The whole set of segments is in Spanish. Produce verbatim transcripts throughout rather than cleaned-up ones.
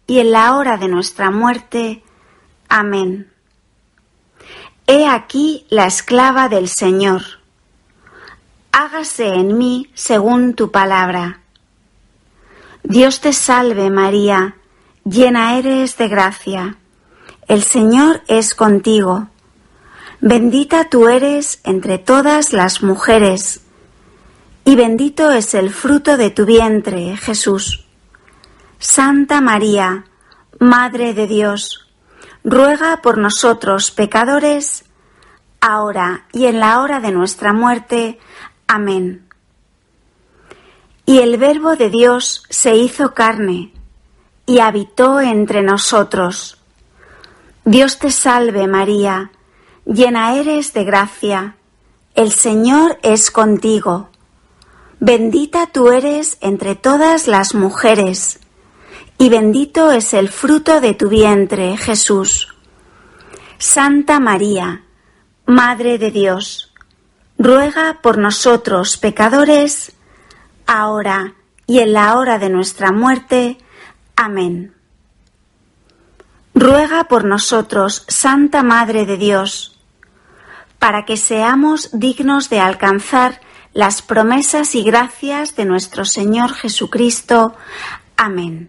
y en la hora de nuestra muerte. Amén. He aquí la esclava del Señor. Hágase en mí según tu palabra. Dios te salve, María, llena eres de gracia. El Señor es contigo. Bendita tú eres entre todas las mujeres, y bendito es el fruto de tu vientre, Jesús. Santa María, Madre de Dios, ruega por nosotros pecadores, ahora y en la hora de nuestra muerte. Amén. Y el Verbo de Dios se hizo carne y habitó entre nosotros. Dios te salve, María, llena eres de gracia, el Señor es contigo. Bendita tú eres entre todas las mujeres, y bendito es el fruto de tu vientre, Jesús. Santa María, Madre de Dios, ruega por nosotros pecadores, ahora y en la hora de nuestra muerte. Amén. Ruega por nosotros, Santa Madre de Dios, para que seamos dignos de alcanzar las promesas y gracias de nuestro Señor Jesucristo. Amén.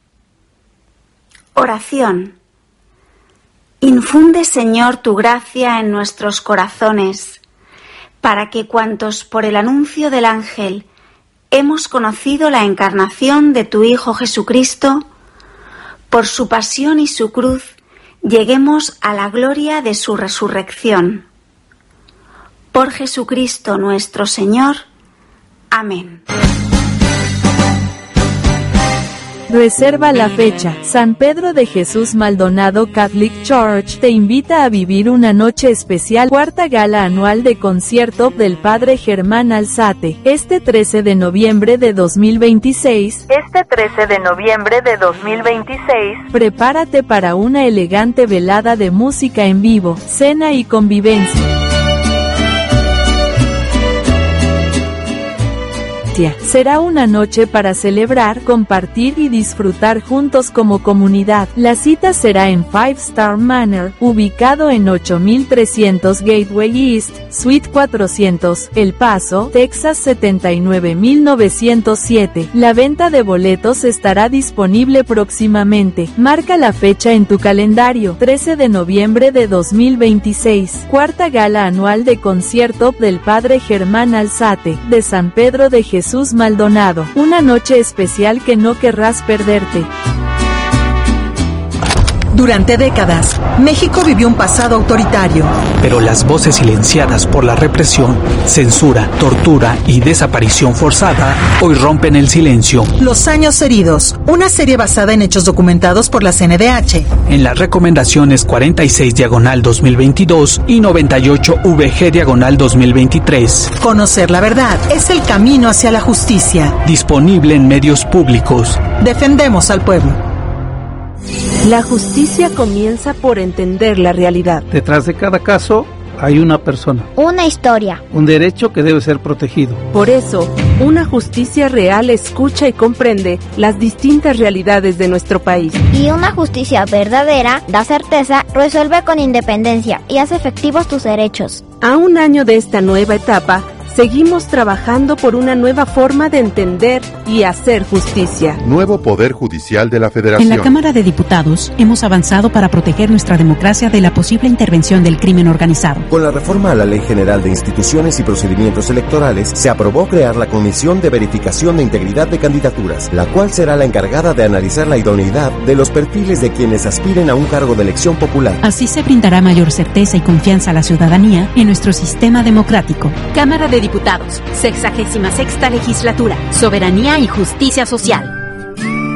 Oración. Infunde, Señor, tu gracia en nuestros corazones, para que cuantos por el anuncio del ángel hemos conocido la encarnación de tu Hijo Jesucristo, por su pasión y su cruz, lleguemos a la gloria de su resurrección. Por Jesucristo nuestro Señor. Amén. Reserva la fecha. San Pedro de Jesús Maldonado Catholic Church te invita a vivir una noche especial, cuarta gala anual de concierto del Padre Germán Alzate, este trece de noviembre de dos mil veintiséis. Este trece de noviembre de dos mil veintiséis. Prepárate para una elegante velada de música en vivo, cena y convivencia. Será una noche para celebrar, compartir y disfrutar juntos como comunidad. La cita será en Five Star Manor, ubicado en ocho mil trescientos Gateway East, Suite cuatrocientos, El Paso, Texas setenta y nueve mil novecientos siete. La venta de boletos estará disponible próximamente. Marca la fecha en tu calendario. trece de noviembre de dos mil veintiséis. Cuarta gala anual de concierto del Padre Germán Alzate, de San Pedro de Jesús Maldonado. Una noche especial que no querrás perderte. Durante décadas, México vivió un pasado autoritario. Pero las voces silenciadas por la represión, censura, tortura y desaparición forzada hoy rompen el silencio. Los años heridos, una serie basada en hechos documentados por la C N D H. En las recomendaciones cuarenta y seis diagonal dos mil veintidós y noventa y ocho V G diagonal dos mil veintitrés. Conocer la verdad es el camino hacia la justicia. Disponible en medios públicos. Defendemos al pueblo. La justicia comienza por entender la realidad. Detrás de cada caso hay una persona. Una historia. Un derecho que debe ser protegido. Por eso, una justicia real escucha y comprende las distintas realidades de nuestro país. Y una justicia verdadera da certeza, resuelve con independencia y hace efectivos tus derechos. A un año de esta nueva etapa, seguimos trabajando por una nueva forma de entender y hacer justicia. Nuevo Poder Judicial de la Federación. En la Cámara de Diputados hemos avanzado para proteger nuestra democracia de la posible intervención del crimen organizado. Con la reforma a la Ley General de Instituciones y Procedimientos Electorales, se aprobó crear la Comisión de Verificación de Integridad de Candidaturas, la cual será la encargada de analizar la idoneidad de los perfiles de quienes aspiren a un cargo de elección popular. Así se brindará mayor certeza y confianza a la ciudadanía en nuestro sistema democrático. Cámara de Diputados, sexagésima sexta legislatura, soberanía y justicia social.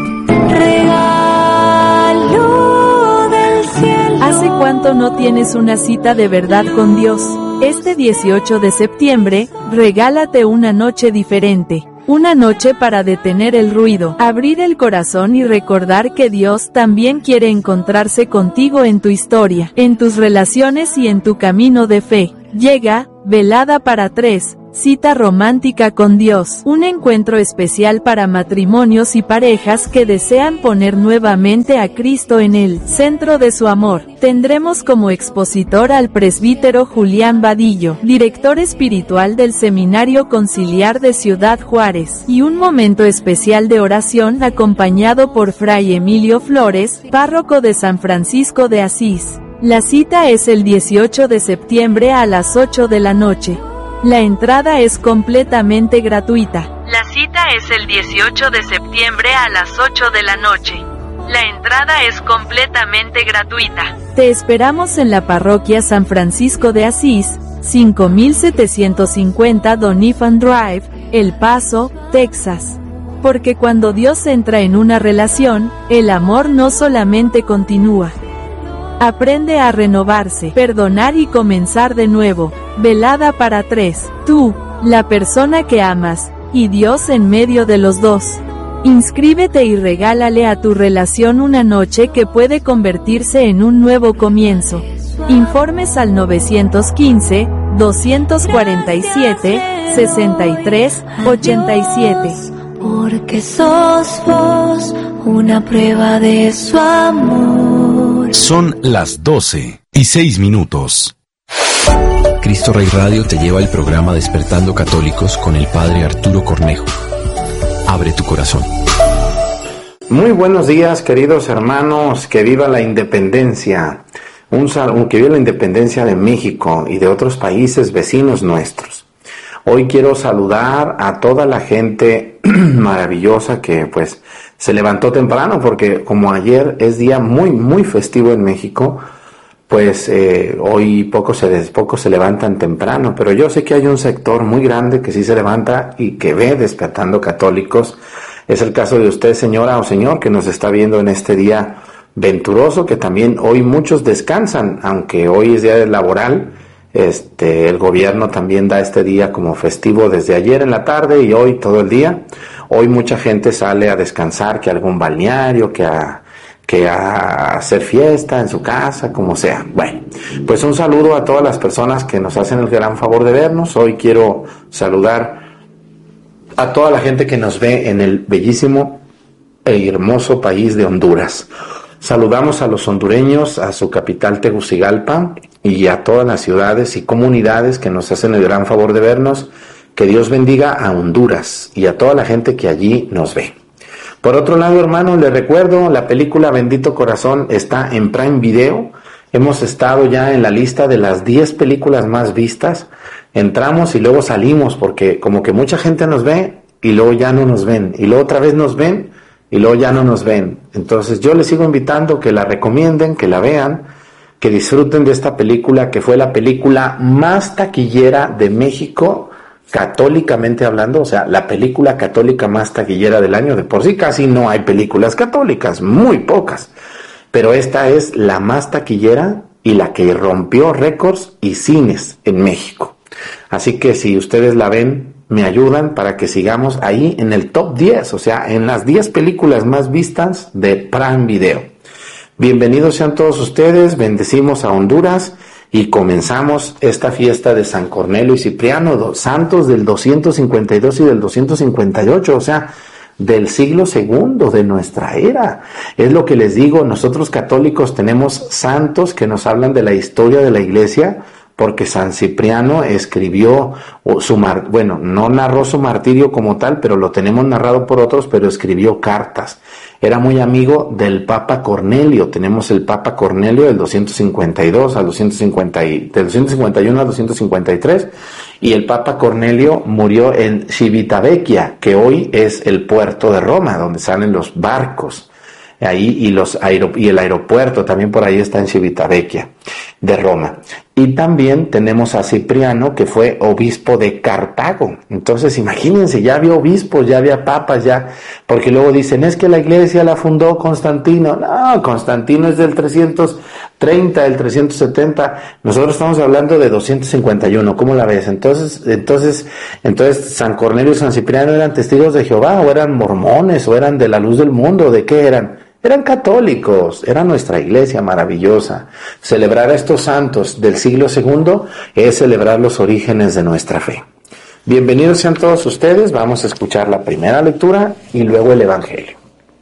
Regalo del cielo. ¿Hace cuánto no tienes una cita de verdad con Dios? Este dieciocho de septiembre, regálate una noche diferente. Una noche para detener el ruido, abrir el corazón y recordar que Dios también quiere encontrarse contigo en tu historia, en tus relaciones y en tu camino de fe. Llega Velada para tres, cita romántica con Dios. Un encuentro especial para matrimonios y parejas que desean poner nuevamente a Cristo en el centro de su amor. Tendremos como expositor al presbítero Julián Vadillo, director espiritual del Seminario Conciliar de Ciudad Juárez, y un momento especial de oración acompañado por Fray Emilio Flores, párroco de San Francisco de Asís. La cita es el dieciocho de septiembre a las ocho de la noche. La entrada es completamente gratuita. La cita es el dieciocho de septiembre a las ocho de la noche. La entrada es completamente gratuita. Te esperamos en la parroquia San Francisco de Asís, cinco mil setecientos cincuenta Doniphan Drive, El Paso, Texas. Porque cuando Dios entra en una relación, el amor no solamente continúa. Aprende a renovarse, perdonar y comenzar de nuevo. Velada para tres. Tú, la persona que amas, y Dios en medio de los dos. Inscríbete y regálale a tu relación una noche que puede convertirse en un nuevo comienzo. Informes al nueve uno cinco, dos cuatro siete, seis tres ocho siete. Porque sos vos una prueba de su amor. Son las doce y seis minutos. Cristo Rey Radio te lleva el programa Despertando Católicos con el Padre Arturo Cornejo. Abre tu corazón. Muy buenos días, queridos hermanos. Que viva la independencia. Un saludo, que viva la independencia de México y de otros países vecinos nuestros. Hoy quiero saludar a toda la gente maravillosa que pues se levantó temprano, porque como ayer es día muy muy festivo en México, pues eh, hoy pocos se, poco se levantan temprano, pero yo sé que hay un sector muy grande que sí se levanta y que ve Despertando Católicos. Es el caso de usted, señora o señor, que nos está viendo en este día venturoso, que también hoy muchos descansan, aunque hoy es día laboral. Este, el gobierno también da este día como festivo desde ayer en la tarde y hoy todo el día. Hoy mucha gente sale a descansar, que a algún balneario, que a, que a hacer fiesta en su casa, como sea. Bueno, pues un saludo a todas las personas que nos hacen el gran favor de vernos. Hoy quiero saludar a toda la gente que nos ve en el bellísimo e hermoso país de Honduras. Saludamos a los hondureños, a su capital Tegucigalpa y a todas las ciudades y comunidades que nos hacen el gran favor de vernos. Que Dios bendiga a Honduras y a toda la gente que allí nos ve. Por otro lado, hermanos, les recuerdo, la película Bendito Corazón está en Prime Video. Hemos estado ya en la lista de las diez películas más vistas. Entramos y luego salimos porque como que mucha gente nos ve y luego ya no nos ven. Y luego otra vez nos ven y luego ya no nos ven. Entonces yo les sigo invitando que la recomienden, que la vean, que disfruten de esta película, que fue la película más taquillera de México, católicamente hablando, o sea, la película católica más taquillera del año. De por sí casi no hay películas católicas, muy pocas, pero esta es la más taquillera y la que rompió récords y cines en México. Así que si ustedes la ven, me ayudan para que sigamos ahí en el top diez, o sea, en las diez películas más vistas de Prime Video. Bienvenidos sean todos ustedes, bendecimos a Honduras y comenzamos esta fiesta de San Cornelio y Cipriano, dos santos del doscientos cincuenta y dos y del doscientos cincuenta y ocho, o sea, del siglo segundo de nuestra era. Es lo que les digo, nosotros católicos tenemos santos que nos hablan de la historia de la iglesia, porque San Cipriano escribió su mar, bueno, no narró su martirio como tal, pero lo tenemos narrado por otros, pero escribió cartas. Era muy amigo del Papa Cornelio. Tenemos el Papa Cornelio del doscientos cincuenta y dos al doscientos cincuenta y, del doscientos cincuenta y uno al doscientos cincuenta y tres, y el Papa Cornelio murió en Civitavecchia, que hoy es el puerto de Roma, donde salen los barcos. Ahí y los aero, y el aeropuerto también por ahí está en Civitavecchia de Roma. Y también tenemos a Cipriano, que fue obispo de Cartago. Entonces imagínense, ya había obispos, ya había papas, ya, porque luego dicen, es que la iglesia la fundó Constantino. No, Constantino es del trescientos treinta, del trescientos setenta. Nosotros estamos hablando de doscientos cincuenta y uno. ¿Cómo la ves? Entonces, entonces, entonces San Cornelio y San Cipriano eran testigos de Jehová, o eran mormones, o eran de la luz del mundo, ¿de qué eran? Eran católicos, era nuestra iglesia maravillosa. Celebrar a estos santos del siglo segundo es celebrar los orígenes de nuestra fe. Bienvenidos sean todos ustedes, vamos a escuchar la primera lectura y luego el Evangelio.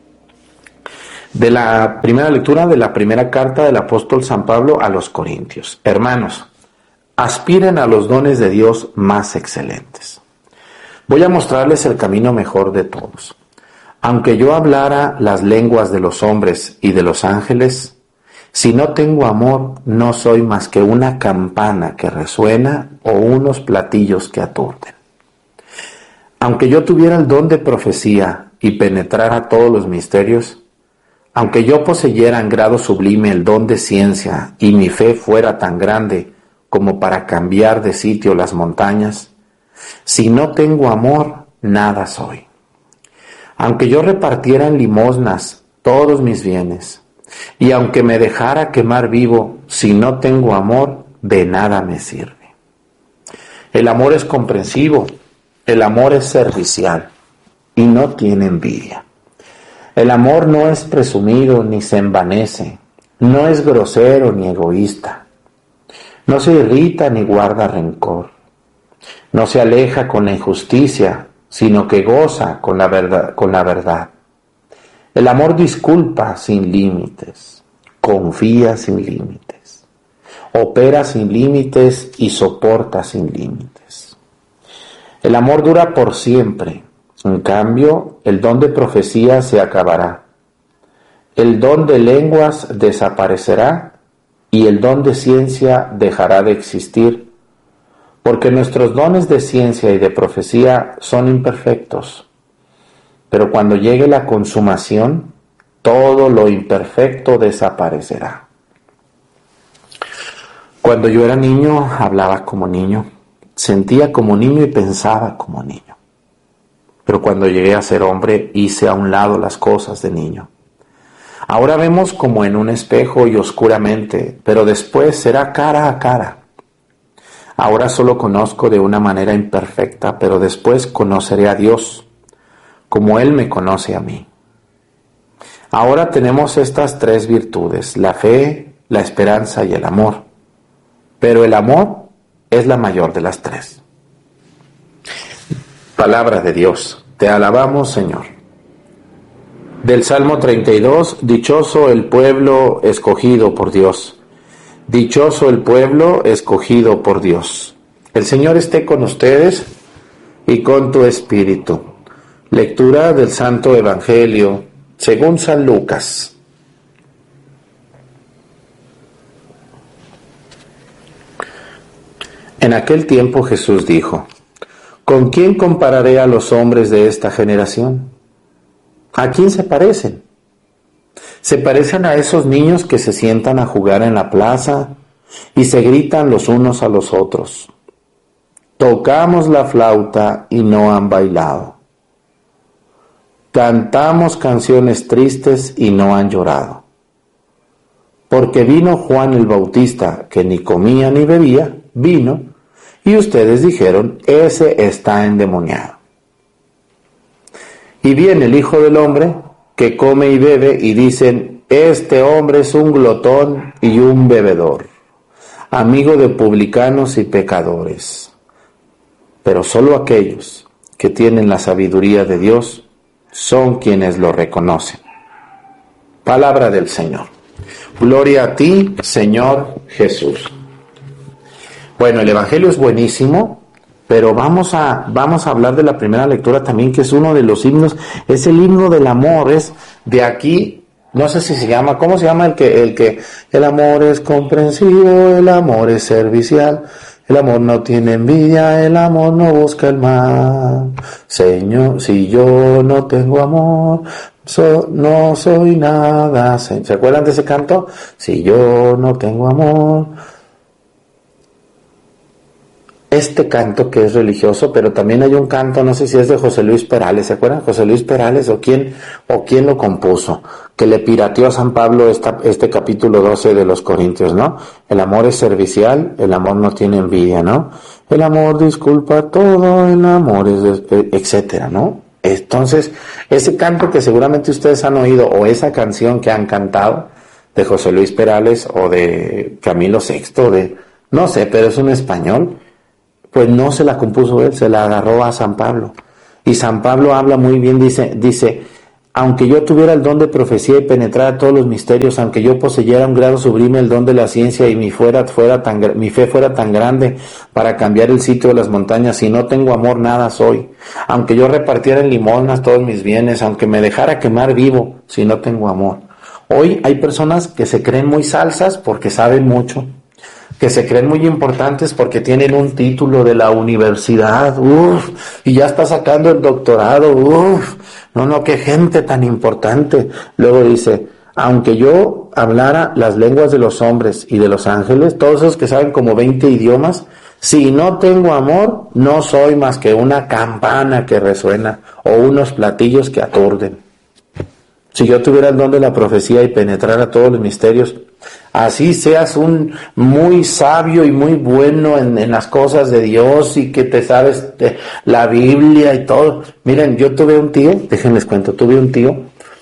De la primera lectura de la primera carta del apóstol San Pablo a los Corintios. Hermanos, aspiren a los dones de Dios más excelentes. Voy a mostrarles el camino mejor de todos. Aunque yo hablara las lenguas de los hombres y de los ángeles, si no tengo amor, no soy más que una campana que resuena o unos platillos que aturden. Aunque yo tuviera el don de profecía y penetrara todos los misterios, aunque yo poseyera en grado sublime el don de ciencia y mi fe fuera tan grande como para cambiar de sitio las montañas, si no tengo amor, nada soy. Aunque yo repartiera en limosnas todos mis bienes, y aunque me dejara quemar vivo, si no tengo amor, de nada me sirve. El amor es comprensivo, el amor es servicial, y no tiene envidia. El amor no es presumido ni se envanece, no es grosero ni egoísta, no se irrita ni guarda rencor, no se aleja con la injusticia, sino que goza con la verdad, con la verdad. El amor disculpa sin límites, confía sin límites, opera sin límites y soporta sin límites. El amor dura por siempre. En cambio, el don de profecía se acabará. El don de lenguas desaparecerá y el don de ciencia dejará de existir, porque nuestros dones de ciencia y de profecía son imperfectos. Pero cuando llegue la consumación, todo lo imperfecto desaparecerá. Cuando yo era niño, hablaba como niño, sentía como niño y pensaba como niño. Pero cuando llegué a ser hombre, hice a un lado las cosas de niño. Ahora vemos como en un espejo y oscuramente, pero después será cara a cara. Ahora solo conozco de una manera imperfecta, pero después conoceré a Dios, como Él me conoce a mí. Ahora tenemos estas tres virtudes, la fe, la esperanza y el amor. Pero el amor es la mayor de las tres. Palabra de Dios, te alabamos, Señor. Del Salmo treinta y dos, dichoso el pueblo escogido por Dios. Dichoso el pueblo escogido por Dios. El Señor esté con ustedes y con tu espíritu. Lectura del Santo Evangelio según San Lucas. En aquel tiempo Jesús dijo: ¿con quién compararé a los hombres de esta generación? ¿A quién se parecen? Se parecen a esos niños que se sientan a jugar en la plaza y se gritan los unos a los otros: tocamos la flauta y no han bailado. Cantamos canciones tristes y no han llorado. Porque vino Juan el Bautista, que ni comía ni bebía, vino, y ustedes dijeron: ese está endemoniado. Y viene el Hijo del Hombre, que come y bebe, y dicen: este hombre es un glotón y un bebedor, amigo de publicanos y pecadores. Pero solo aquellos que tienen la sabiduría de Dios son quienes lo reconocen. Palabra del Señor. Gloria a ti, Señor Jesús. Bueno, el Evangelio es buenísimo, pero vamos a, vamos a hablar de la primera lectura también, que es uno de los himnos, es el himno del amor, es de aquí, no sé si se llama, ¿cómo se llama el que, el que, el amor es comprensivo, el amor es servicial, el amor no tiene envidia, el amor no busca el mal. Señor, si yo no tengo amor, so, no soy nada. ¿Se acuerdan de ese canto? Si yo no tengo amor. Este canto que es religioso, pero también hay un canto, no sé si es de José Luis Perales, ¿se acuerdan? José Luis Perales, o quién, o quién lo compuso, que le pirateó a San Pablo esta, este capítulo doce de los Corintios, ¿no? El amor es servicial, el amor no tiene envidia, ¿no? El amor disculpa todo, el amor es, etcétera, ¿no? Entonces, ese canto que seguramente ustedes han oído, o esa canción que han cantado, de José Luis Perales o de Camilo Sexto, de no sé, pero es un español, pues no se la compuso él, se la agarró a San Pablo. Y San Pablo habla muy bien, dice, dice, aunque yo tuviera el don de profecía y penetrara todos los misterios, aunque yo poseyera un grado sublime el don de la ciencia y mi, fuera, fuera tan, mi fe fuera tan grande para cambiar el sitio de las montañas, si no tengo amor nada soy. Aunque yo repartiera en limosnas todos mis bienes, aunque me dejara quemar vivo, si no tengo amor. Hoy hay personas que se creen muy salsas porque saben mucho, que se creen muy importantes porque tienen un título de la universidad, uff, y ya está sacando el doctorado, uff, no, no, qué gente tan importante. Luego dice, aunque yo hablara las lenguas de los hombres y de los ángeles, todos esos que saben como veinte idiomas, si no tengo amor, no soy más que una campana que resuena o unos platillos que aturden. Si yo tuviera el don de la profecía y penetrara todos los misterios, así seas un muy sabio y muy bueno en, en las cosas de Dios y que te sabes de la Biblia y todo. Miren, yo tuve un tío, déjenles cuento, tuve un tío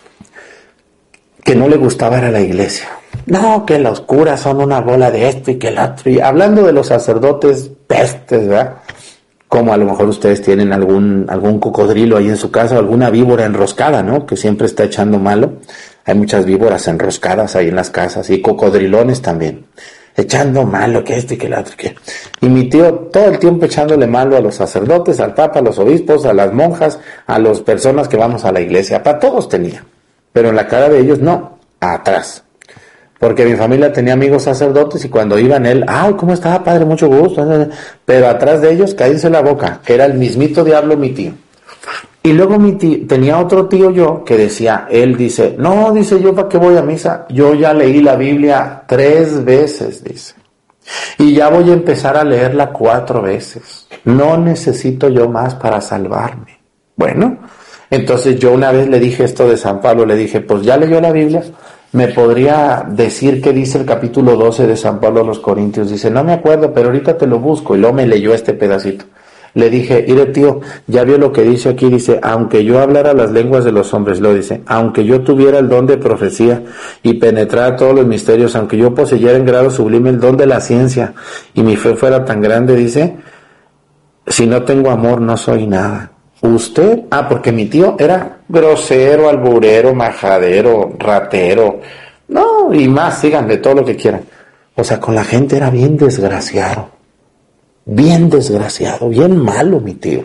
que no le gustaba ir a la iglesia. No, que los curas son una bola de esto y que el otro. Y hablando de los sacerdotes pestes, ¿verdad? Como a lo mejor ustedes tienen algún algún cocodrilo ahí en su casa, o alguna víbora enroscada, ¿no? Que siempre está echando malo. Hay muchas víboras enroscadas ahí en las casas y cocodrilones también, echando malo que esto y que el otro. Que... Y mi tío todo el tiempo echándole malo a los sacerdotes, al papa, a los obispos, a las monjas, a las personas que vamos a la iglesia. Para todos tenía, pero en la cara de ellos no, atrás. Porque mi familia tenía amigos sacerdotes y cuando iban él, ¡ay, cómo estaba, padre! Mucho gusto. Pero atrás de ellos, cállense la boca, era el mismito diablo mi tío. Y luego mi tío, tenía otro tío yo que decía, él dice, no, dice, yo para qué voy a misa, yo ya leí la Biblia tres veces, dice. Y ya voy a empezar a leerla cuatro veces. No necesito yo más para salvarme. Bueno, entonces yo una vez le dije esto de San Pablo, le dije, pues ya leyó la Biblia. ¿Me podría decir qué dice el capítulo doce de San Pablo a los Corintios? Dice, no me acuerdo, pero ahorita te lo busco. Y luego me leyó este pedacito. Le dije, mire tío, ya vio lo que dice aquí, dice, aunque yo hablara las lenguas de los hombres, lo dice, aunque yo tuviera el don de profecía y penetrara todos los misterios, aunque yo poseyera en grado sublime el don de la ciencia y mi fe fuera tan grande, dice, si no tengo amor no soy nada. Usted, ah, porque mi tío era grosero, alburero, majadero, ratero, no, y más, sigan de todo lo que quieran. O sea, con la gente era bien desgraciado, bien desgraciado, bien malo mi tío.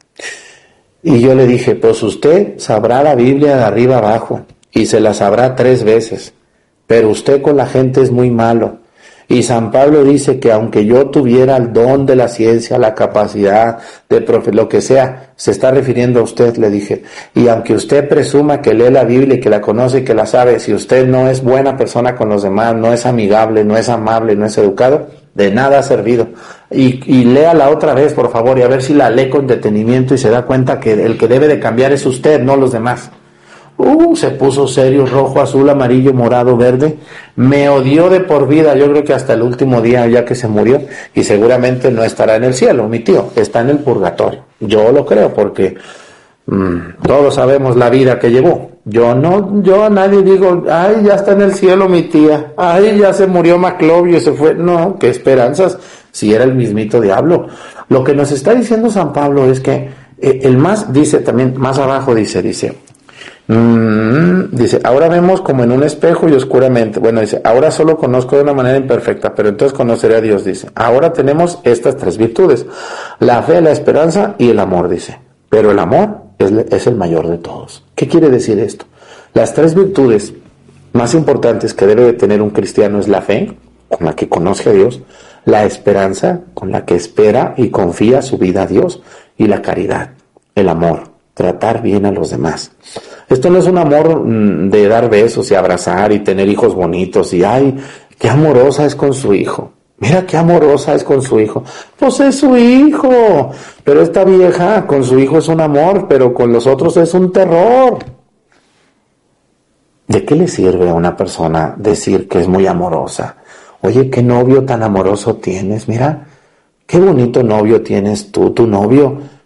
Y yo le dije, pues usted sabrá la Biblia de arriba abajo, y se la sabrá tres veces, pero usted con la gente es muy malo. Y San Pablo dice que aunque yo tuviera el don de la ciencia, la capacidad de profe, lo que sea, se está refiriendo a usted, le dije. Y aunque usted presuma que lee la Biblia y que la conoce y que la sabe, si usted no es buena persona con los demás, no es amigable, no es amable, no es educado, de nada ha servido. Y, y léala otra vez, por favor, y a ver si la lee con detenimiento y se da cuenta que el que debe de cambiar es usted, no los demás. Uh, se puso serio, rojo, azul, amarillo, morado, verde. Me odió de por vida, yo creo que hasta el último día ya que se murió. Y seguramente no estará en el cielo, mi tío, está en el purgatorio. Yo lo creo porque mmm, todos sabemos la vida que llevó. Yo no, yo a nadie digo, ay, ya está en el cielo mi tía. Ay, ya se murió Maclovio y se fue. No, qué esperanzas, si era el mismito diablo. Lo que nos está diciendo San Pablo es que eh, el más, dice también, más abajo dice, dice... Mm, dice, ahora vemos como en un espejo y oscuramente. Bueno, dice, ahora solo conozco de una manera imperfecta, pero entonces conoceré a Dios, dice. Ahora tenemos estas tres virtudes, la fe, la esperanza y el amor, dice. Pero el amor es, es el mayor de todos. ¿Qué quiere decir esto? Las tres virtudes más importantes que debe de tener un cristiano es la fe, con la que conoce a Dios, la esperanza, con la que espera y confía su vida a Dios, y la caridad, el amor, tratar bien a los demás. Esto no es un amor de dar besos y abrazar y tener hijos bonitos y ¡ay, qué amorosa es con su hijo! Mira qué amorosa es con su hijo. Pues es su hijo, pero esta vieja con su hijo es un amor, pero con los otros es un terror. ¿De qué le sirve a una persona decir que es muy amorosa? Oye, qué novio tan amoroso tienes, mira, qué bonito novio tienes tú, tu novio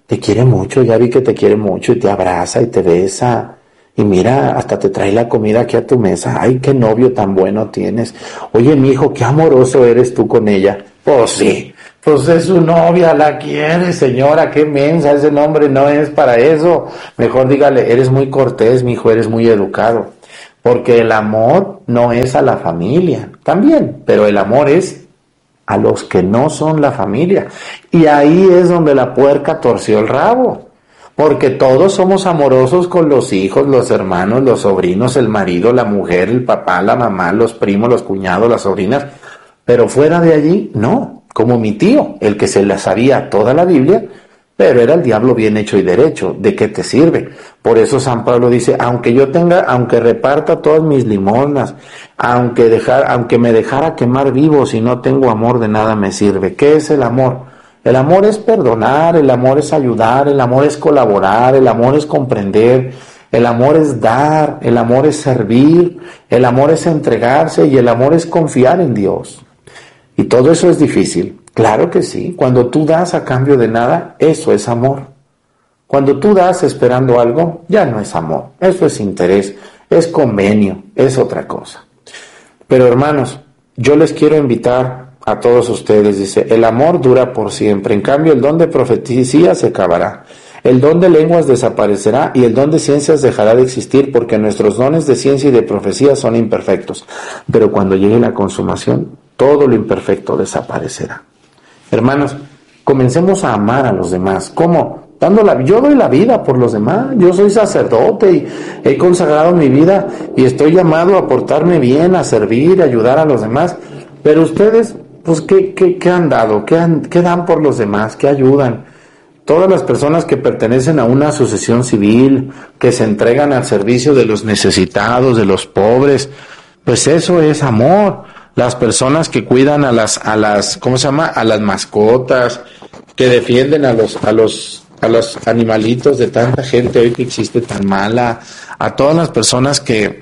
te quiere mucho, ya vi que te quiere mucho y te abraza y te besa. Y mira, hasta te trae la comida aquí a tu mesa. Ay, qué novio tan bueno tienes. Oye, mijo, qué amoroso eres tú con ella. Pues sí, pues es su novia, la quiere, señora, qué mensa, ese nombre no es para eso. Mejor dígale, eres muy cortés, mijo, eres muy educado. Porque el amor no es a la familia, también, pero el amor es a los que no son la familia. Y ahí es donde la puerca torció el rabo. Porque todos somos amorosos con los hijos, los hermanos, los sobrinos, el marido, la mujer, el papá, la mamá, los primos, los cuñados, las sobrinas. Pero fuera de allí, no. Como mi tío, el que se la sabía toda la Biblia, pero era el diablo bien hecho y derecho. ¿De qué te sirve? Por eso San Pablo dice, aunque yo tenga, aunque reparta todas mis limosnas, aunque dejar, aunque me dejara quemar vivo, si no tengo amor de nada me sirve. ¿Qué es el amor? El amor es perdonar, el amor es ayudar, el amor es colaborar, el amor es comprender, el amor es dar, el amor es servir, el amor es entregarse y el amor es confiar en Dios. Y todo eso es difícil, claro que sí. Cuando tú das a cambio de nada, eso es amor. Cuando tú das esperando algo, ya no es amor, eso es interés, es convenio, es otra cosa. Pero hermanos, yo les quiero invitar a todos ustedes, dice, el amor dura por siempre, en cambio el don de profecía se acabará, el don de lenguas desaparecerá y el don de ciencias dejará de existir porque nuestros dones de ciencia y de profecía son imperfectos, pero cuando llegue la consumación, todo lo imperfecto desaparecerá. Hermanos, comencemos a amar a los demás. ¿Cómo? Dando la, yo doy la vida por los demás, yo soy sacerdote y he consagrado mi vida y estoy llamado a portarme bien, a servir, a ayudar a los demás, pero ustedes, pues, ¿qué, qué, qué han dado? ¿Qué, han, ¿Qué dan por los demás? ¿Qué ayudan? Todas las personas que pertenecen a una asociación civil, que se entregan al servicio de los necesitados, de los pobres, pues eso es amor. Las personas que cuidan a las, a las, ¿cómo se llama? A las mascotas, que defienden a los, a los, a los animalitos de tanta gente hoy que existe tan mala, a todas las personas que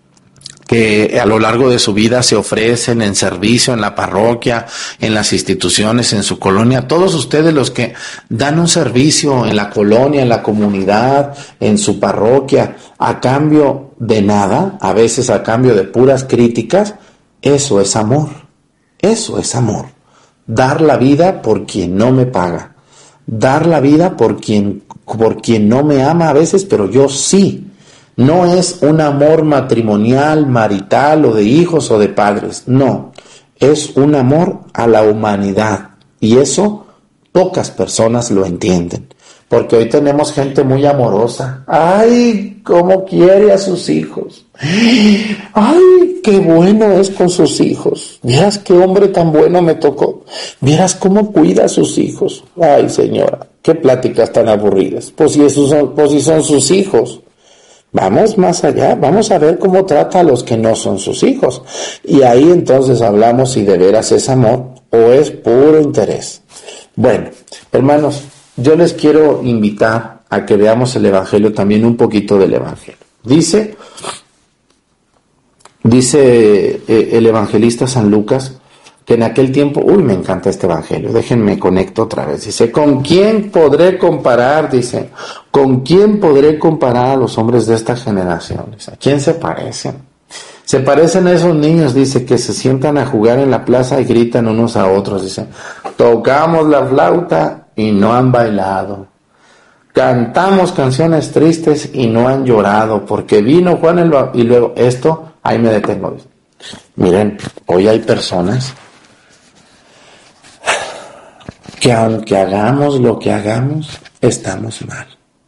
que a lo largo de su vida se ofrecen en servicio en la parroquia, en las instituciones, en su colonia, todos ustedes los que dan un servicio en la colonia, en la comunidad, en su parroquia, a cambio de nada, a veces a cambio de puras críticas, eso es amor, eso es amor. Dar la vida por quien no me paga, dar la vida por quien, por quien no me ama a veces, pero yo sí. No es un amor matrimonial, marital o de hijos o de padres, no, es un amor a la humanidad y eso pocas personas lo entienden, porque hoy tenemos gente muy amorosa, ay, cómo quiere a sus hijos, ay, qué bueno es con sus hijos, vieras qué hombre tan bueno me tocó, vieras cómo cuida a sus hijos, ay señora, qué pláticas tan aburridas, pues si, esos son, pues si son sus hijos. Vamos más allá, vamos a ver cómo trata a los que no son sus hijos. Y ahí entonces hablamos si de veras es amor o es puro interés. Bueno, hermanos, yo les quiero invitar a que veamos el Evangelio, también un poquito del Evangelio. Dice, dice eh, el evangelista San Lucas, que en aquel tiempo, uy, me encanta este evangelio, déjenme conecto otra vez, dice, ¿con quién podré comparar? Dice, ¿con quién podré comparar a los hombres de esta generación? Dice, ¿a quién se parecen? Se parecen a esos niños, dice, que se sientan a jugar en la plaza y gritan unos a otros, dice, tocamos la flauta y no han bailado, cantamos canciones tristes y no han llorado, porque vino Juan el Bautista, y luego esto, ahí me detengo, dice. Miren, hoy hay personas que aunque hagamos lo que hagamos, estamos mal.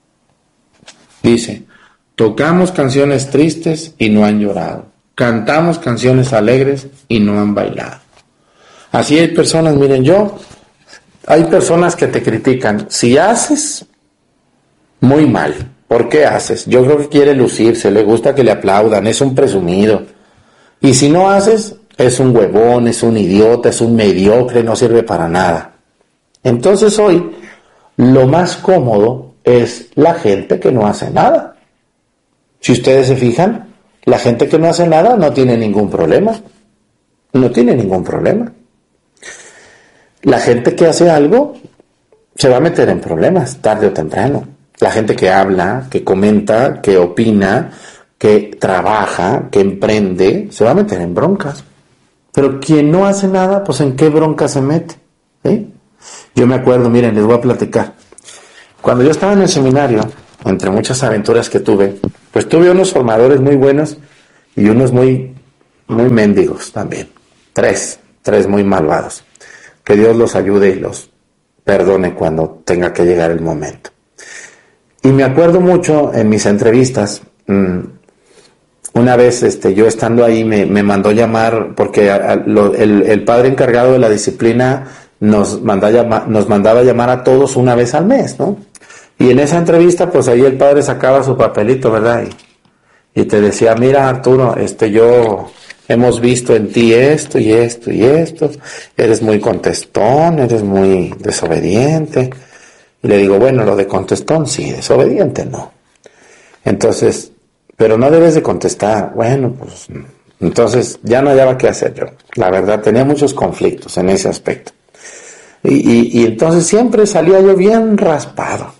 Dice, tocamos canciones tristes y no han llorado. Cantamos canciones alegres y no han bailado. Así hay personas, miren, yo, hay personas que te critican. Si haces, muy mal. ¿Por qué haces? Yo creo que quiere lucirse, le gusta que le aplaudan, es un presumido. Y si no haces, es un huevón, es un idiota, es un mediocre, no sirve para nada. Entonces hoy, lo más cómodo es la gente que no hace nada. Si ustedes se fijan, la gente que no hace nada no tiene ningún problema. No tiene ningún problema. La gente que hace algo, se va a meter en problemas tarde o temprano. La gente que habla, que comenta, que opina, que trabaja, que emprende, se va a meter en broncas. Pero quien no hace nada, pues ¿en qué bronca se mete? ¿Eh? Yo me acuerdo, miren, les voy a platicar. Cuando yo estaba en el seminario, entre muchas aventuras que tuve, pues tuve unos formadores muy buenos y unos muy, muy mendigos también. Tres, tres muy malvados. Que Dios los ayude y los perdone cuando tenga que llegar el momento. Y me acuerdo mucho en mis entrevistas, mmm, una vez este, yo estando ahí me, me mandó llamar, porque a, a, lo, el, el padre encargado de la disciplina nos, manda llama, nos mandaba llamar a todos una vez al mes, ¿no? Y en esa entrevista, pues ahí el padre sacaba su papelito, ¿verdad? Y, y te decía, mira Arturo, este, yo hemos visto en ti esto y esto y esto, eres muy contestón, eres muy desobediente. Y le digo, bueno, lo de contestón sí, desobediente no. Entonces, pero no debes de contestar. Bueno, pues, entonces ya no hallaba qué hacer yo. La verdad, tenía muchos conflictos en ese aspecto. Y, y, y entonces siempre salía yo bien raspado.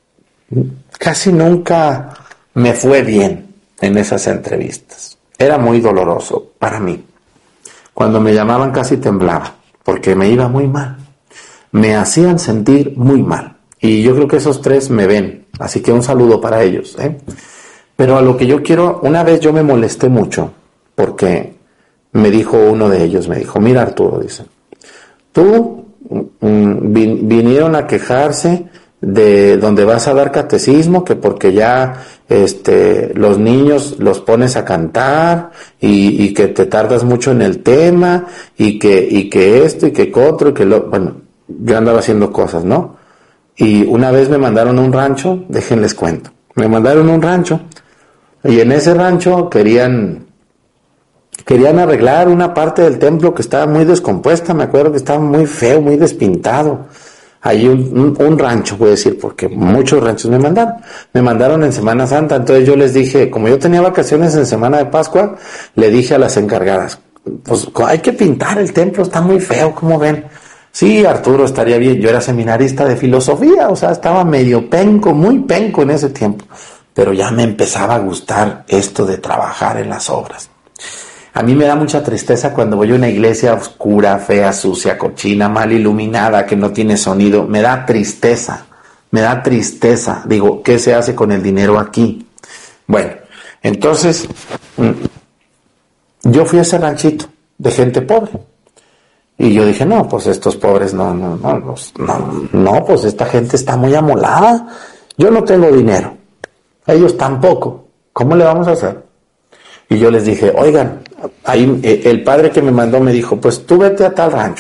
Casi nunca me fue bien en esas entrevistas. Era muy doloroso para mí. Cuando me llamaban casi temblaba, porque me iba muy mal. Me hacían sentir muy mal. Y yo creo que esos tres me ven, así que un saludo para ellos, ¿eh? Pero a lo que yo quiero, una vez yo me molesté mucho, porque me dijo uno de ellos, me dijo, mira Arturo, dice, tú mm, vin, vinieron a quejarse de donde vas a dar catecismo, que porque ya este, los niños los pones a cantar y, y que te tardas mucho en el tema y que, y que esto y que otro y que lo, bueno, yo andaba haciendo cosas, ¿no? Y una vez me mandaron a un rancho, déjenles cuento, me mandaron a un rancho y en ese rancho querían, querían arreglar una parte del templo que estaba muy descompuesta, me acuerdo que estaba muy feo, muy despintado. Hay un, un, un rancho, voy a decir, porque muchos ranchos me mandaron. Me mandaron en Semana Santa, entonces yo les dije, como yo tenía vacaciones en Semana de Pascua, le dije a las encargadas, pues hay que pintar el templo, está muy feo, ¿cómo ven? Sí, Arturo, estaría bien. Yo era seminarista de filosofía, o sea, estaba medio penco, muy penco en ese tiempo. Pero ya me empezaba a gustar esto de trabajar en las obras. A mí me da mucha tristeza cuando voy a una iglesia oscura, fea, sucia, cochina, mal iluminada, que no tiene sonido. Me da tristeza, me da tristeza. Digo, ¿qué se hace con el dinero aquí? Bueno, entonces, yo fui a ese ranchito de gente pobre. Y yo dije, no, pues estos pobres, no, no, no, no, no, no, pues esta gente está muy amolada. Yo no tengo dinero, ellos tampoco. ¿Cómo le vamos a hacer? Y yo les dije, oigan, ahí el padre que me mandó me dijo, pues tú vete a tal rancho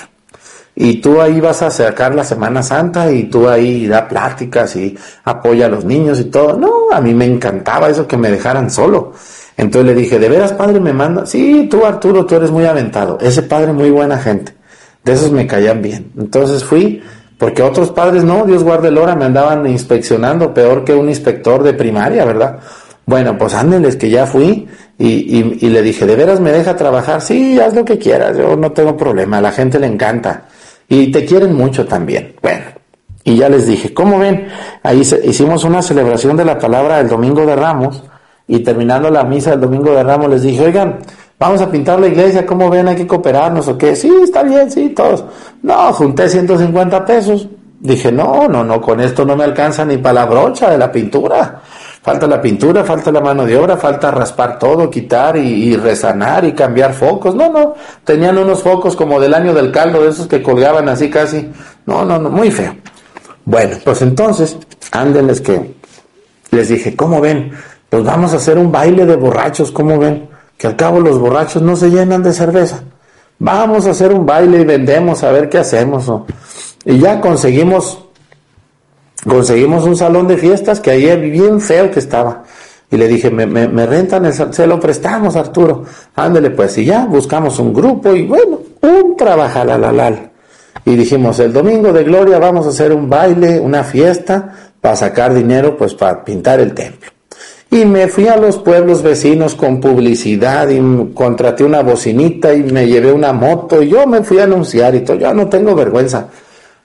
y tú ahí vas a sacar la Semana Santa y tú ahí da pláticas y apoya a los niños y todo. No, a mí me encantaba eso, que me dejaran solo. Entonces le dije, ¿de veras padre me manda? Sí, tú Arturo, tú eres muy aventado. Ese padre muy buena gente. De esos me caían bien. Entonces fui, porque otros padres no, Dios guarde el hora, me andaban inspeccionando, peor que un inspector de primaria, ¿verdad? Bueno, pues ándeles, que ya fui y, y, y le dije, ¿de veras me deja trabajar? Sí, haz lo que quieras, yo no tengo problema, a la gente le encanta. Y te quieren mucho también. Bueno, y ya les dije, ¿cómo ven? Ahí se, hicimos una celebración de la palabra el Domingo de Ramos y terminando la misa del Domingo de Ramos les dije, oigan, vamos a pintar la iglesia, ¿cómo ven? ¿Hay que cooperarnos o qué? Sí, está bien, sí, todos. No, junté ciento cincuenta pesos. Dije, no, no, no, con esto no me alcanza ni para la brocha de la pintura. Falta la pintura, falta la mano de obra, falta raspar todo, quitar y, y resanar y cambiar focos. No, no, tenían unos focos como del año del caldo, de esos que colgaban así casi. No, no, no, muy feo. Bueno, pues entonces, ándenles que les dije, ¿cómo ven? Pues vamos a hacer un baile de borrachos, ¿cómo ven? Que al cabo los borrachos no se llenan de cerveza. Vamos a hacer un baile y vendemos a ver qué hacemos, ¿no? Y ya conseguimos conseguimos un salón de fiestas que ahí bien feo que estaba. Y le dije, me, me, me rentan, el, se lo prestamos, Arturo. Ándele pues. Y ya buscamos un grupo y bueno, un trabajalalal. Y dijimos, el domingo de gloria vamos a hacer un baile, una fiesta, para sacar dinero, pues para pintar el templo. Y me fui a los pueblos vecinos con publicidad y contraté una bocinita y me llevé una moto y yo me fui a anunciar y todo. Yo no tengo vergüenza.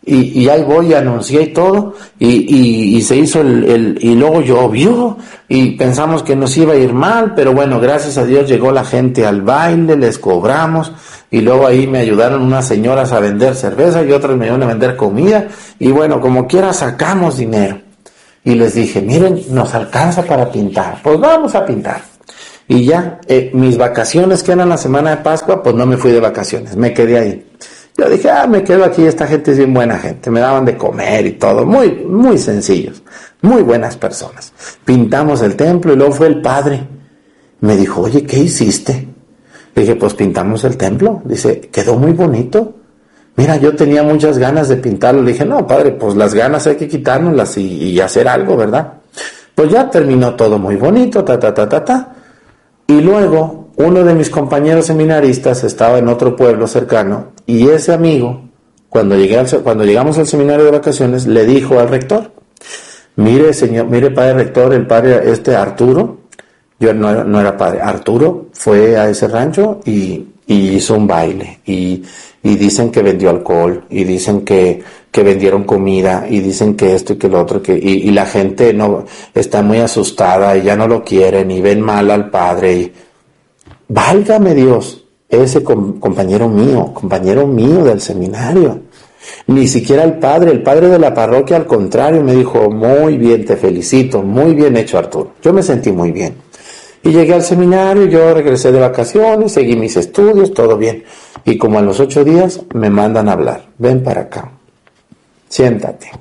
Y, y ahí voy, anuncié y todo, y, y, y se hizo el, el, y luego llovió, y pensamos que nos iba a ir mal, pero bueno, gracias a Dios llegó la gente al baile, les cobramos, y luego ahí me ayudaron unas señoras a vender cerveza, y otras me ayudaron a vender comida, y bueno, como quiera sacamos dinero. Y les dije, miren, nos alcanza para pintar, pues vamos a pintar. Y ya, eh, mis vacaciones que eran la semana de Pascua, pues no me fui de vacaciones, me quedé ahí. Yo dije, ah, me quedo aquí, esta gente es bien buena gente, me daban de comer y todo, muy, muy sencillos, muy buenas personas. Pintamos el templo y luego fue el padre, me dijo, oye, ¿qué hiciste? Le dije, pues pintamos el templo. Dice, quedó muy bonito. Mira, yo tenía muchas ganas de pintarlo. Le dije, no, padre, pues las ganas hay que quitárnoslas y, y hacer algo, ¿verdad? Pues ya terminó todo muy bonito, ta, ta, ta, ta, ta. Y luego, uno de mis compañeros seminaristas estaba en otro pueblo cercano y ese amigo, cuando, llegué al, cuando llegamos al seminario de vacaciones, le dijo al rector, mire, señor, mire, padre rector, el padre este Arturo, yo no era, no era padre, Arturo fue a ese rancho y, y hizo un baile y, y dicen que vendió alcohol y dicen que, que vendieron comida y dicen que esto y que lo otro, que, y, y la gente no está muy asustada y ya no lo quieren y ven mal al padre y válgame Dios, ese com- compañero mío, compañero mío del seminario, ni siquiera el padre, el padre de la parroquia, al contrario, me dijo, muy bien, te felicito, muy bien hecho Arturo. Yo me sentí muy bien. Y llegué al seminario, yo regresé de vacaciones, seguí mis estudios, todo bien. Y como a los ocho días me mandan a hablar, ven para acá, siéntate.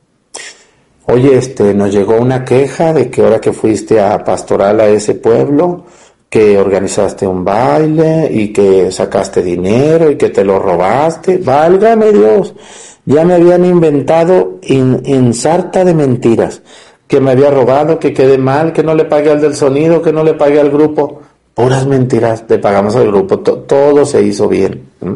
Oye, este, nos llegó una queja de que ahora que fuiste a pastoral a ese pueblo, que organizaste un baile y que sacaste dinero y que te lo robaste. Válgame Dios, ya me habían inventado en, en sarta de mentiras, que me había robado, que quedé mal, que no le pagué al del sonido, que no le pagué al grupo. Puras mentiras, le pagamos al grupo, to, todo se hizo bien. ¿Mm?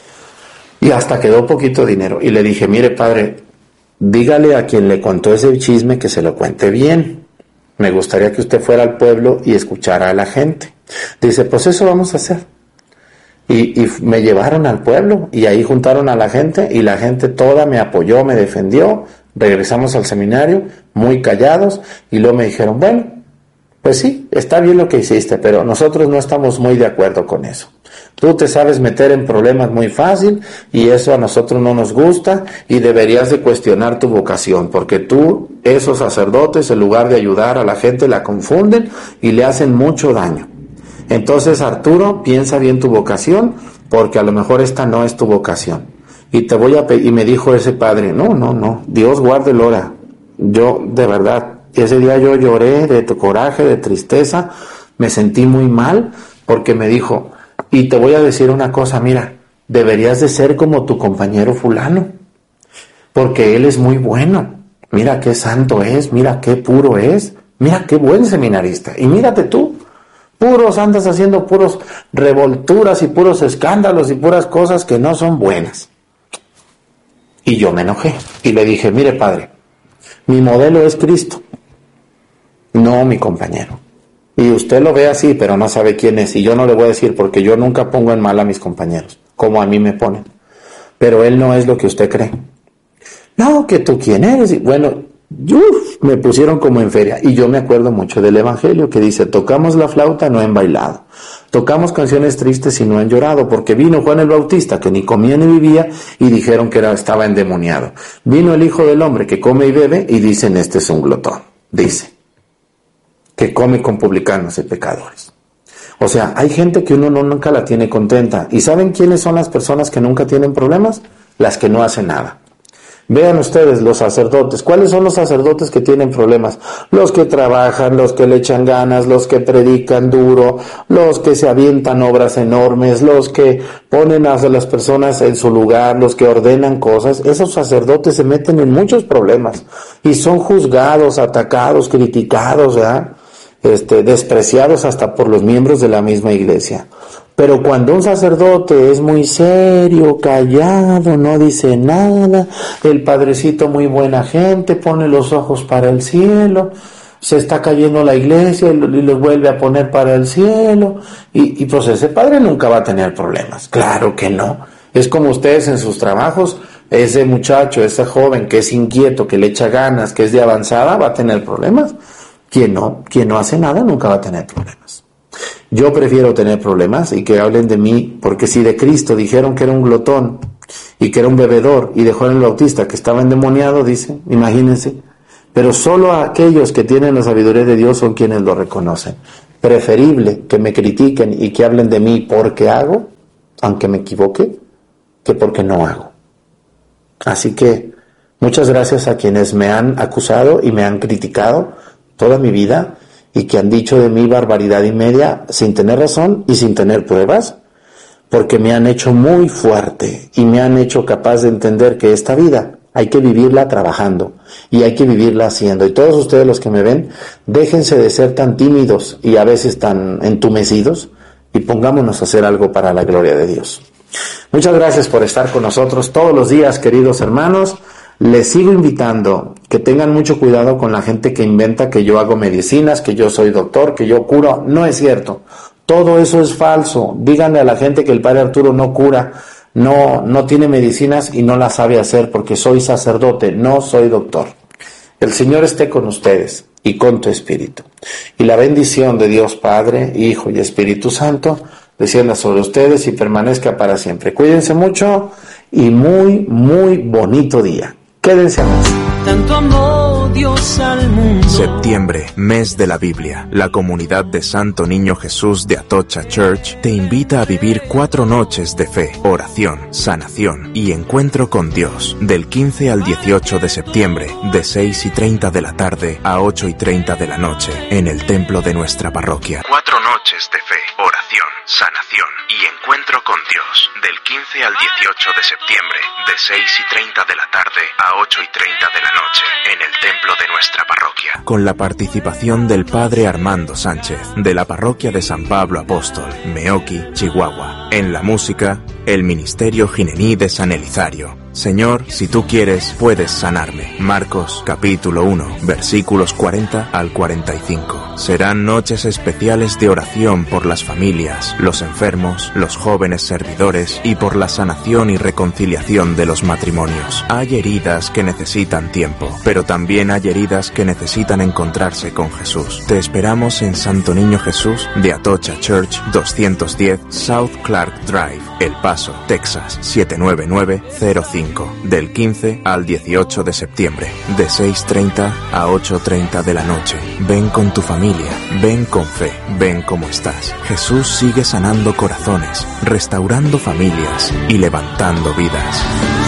Y hasta quedó poquito dinero. Y le dije, mire padre, dígale a quien le contó ese chisme que se lo cuente bien. Me gustaría que usted fuera al pueblo y escuchara a la gente. Dice, pues eso vamos a hacer. Y, y me llevaron al pueblo y ahí juntaron a la gente y la gente toda me apoyó, me defendió. Regresamos al seminario muy callados y luego me dijeron, bueno, pues sí, está bien lo que hiciste, pero nosotros no estamos muy de acuerdo con eso. Tú te sabes meter en problemas muy fácil y eso a nosotros no nos gusta y deberías de cuestionar tu vocación, porque tú, esos sacerdotes, en lugar de ayudar a la gente, la confunden y le hacen mucho daño. Entonces, Arturo, piensa bien tu vocación, porque a lo mejor esta no es tu vocación. Y te voy a pe- y me dijo ese padre, no, no, no, Dios guarde el hora. Yo, de verdad, ese día yo lloré de coraje, de tristeza, me sentí muy mal, porque me dijo, y te voy a decir una cosa, mira, deberías de ser como tu compañero fulano, porque él es muy bueno, mira qué santo es, mira qué puro es, mira qué buen seminarista, y mírate tú, puros andas haciendo puros revolturas y puros escándalos y puras cosas que no son buenas. Y yo me enojé y le dije, mire padre, mi modelo es Cristo, no mi compañero. Y usted lo ve así, pero no sabe quién es. Y yo no le voy a decir, porque yo nunca pongo en mal a mis compañeros, como a mí me ponen. Pero él no es lo que usted cree. No, que tú quién eres. Y bueno, uf, me pusieron como en feria. Y yo me acuerdo mucho del Evangelio que dice, tocamos la flauta, no en bailado. Tocamos canciones tristes y no han llorado, porque vino Juan el Bautista, que ni comía ni vivía, y dijeron que era, estaba endemoniado. Vino el Hijo del Hombre, que come y bebe, y dicen, este es un glotón. Dice, que come con publicanos y pecadores. O sea, hay gente que uno no, nunca la tiene contenta. ¿Y saben quiénes son las personas que nunca tienen problemas? Las que no hacen nada. Vean ustedes los sacerdotes. ¿Cuáles son los sacerdotes que tienen problemas? Los que trabajan, los que le echan ganas, los que predican duro, los que se avientan obras enormes, los que ponen a las personas en su lugar, los que ordenan cosas. Esos sacerdotes se meten en muchos problemas y son juzgados, atacados, criticados, ¿verdad? Este, despreciados hasta por los miembros de la misma iglesia. Pero cuando un sacerdote es muy serio, callado, no dice nada, el padrecito muy buena gente, pone los ojos para el cielo, se está cayendo la iglesia y los vuelve a poner para el cielo, y, y pues ese padre nunca va a tener problemas. Claro que no. Es como ustedes en sus trabajos, ese muchacho, ese joven que es inquieto, que le echa ganas, que es de avanzada, va a tener problemas. Quien no, quien no hace nada nunca va a tener problemas. Yo prefiero tener problemas y que hablen de mí, porque si de Cristo dijeron que era un glotón y que era un bebedor y de Juan el Bautista que estaba endemoniado, dice, imagínense, pero solo aquellos que tienen la sabiduría de Dios son quienes lo reconocen. Preferible que me critiquen y que hablen de mí porque hago, aunque me equivoque, que porque no hago. Así que muchas gracias a quienes me han acusado y me han criticado toda mi vida y que han dicho de mí barbaridad y media sin tener razón y sin tener pruebas, porque me han hecho muy fuerte y me han hecho capaz de entender que esta vida hay que vivirla trabajando y hay que vivirla haciendo. Y todos ustedes los que me ven, déjense de ser tan tímidos y a veces tan entumecidos y pongámonos a hacer algo para la gloria de Dios. Muchas gracias por estar con nosotros todos los días, queridos hermanos. Les sigo invitando que tengan mucho cuidado con la gente que inventa que yo hago medicinas, que yo soy doctor, que yo curo. No es cierto. Todo eso es falso. Díganle a la gente que el Padre Arturo no cura, no, no tiene medicinas y no las sabe hacer porque soy sacerdote, no soy doctor. El Señor esté con ustedes y con tu espíritu. Y la bendición de Dios Padre, Hijo y Espíritu Santo descienda sobre ustedes y permanezca para siempre. Cuídense mucho y muy, muy bonito día. Quédense más. Tanto amó Dios al mundo. Septiembre, mes de la Biblia. La comunidad de Santo Niño Jesús de Atocha Church te invita a vivir cuatro noches de fe, oración, sanación y encuentro con Dios. Del quince al dieciocho de septiembre, de seis y treinta de la tarde a ocho y treinta de la noche, en el templo de nuestra parroquia. Cuatro noches de fe, oración, sanación y encuentro con Dios. Del quince al dieciocho de septiembre, de seis y treinta de la tarde a ocho y treinta de la noche, en el templo de nuestra parroquia. Con la participación del Padre Armando Sánchez, de la parroquia de San Pablo Apóstol, Meoqui, Chihuahua. En la música, el Ministerio Ginení de San Elizario. Señor, si tú quieres, puedes sanarme. Marcos, capítulo uno, versículos cuarenta al cuarenta y cinco. Serán noches especiales de oración por las familias, los enfermos, los jóvenes servidores y por la sanación y reconciliación de los matrimonios. Hay heridas que necesitan tiempo, pero también hay heridas que necesitan encontrarse con Jesús. Te esperamos en Santo Niño Jesús de Atocha Church, doscientos diez South Clark Drive, El Paso, Texas, siete nueve nueve cero cinco. Del quince al dieciocho de septiembre, de seis y treinta a ocho y treinta de la noche. Ven con tu familia, ven con fe, ven como estás. Jesús sigue sanando corazones, restaurando familias y levantando vidas.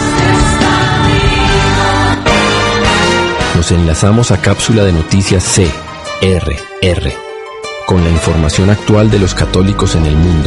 Nos enlazamos a Cápsula de Noticias C R R, con la información actual de los católicos en el mundo.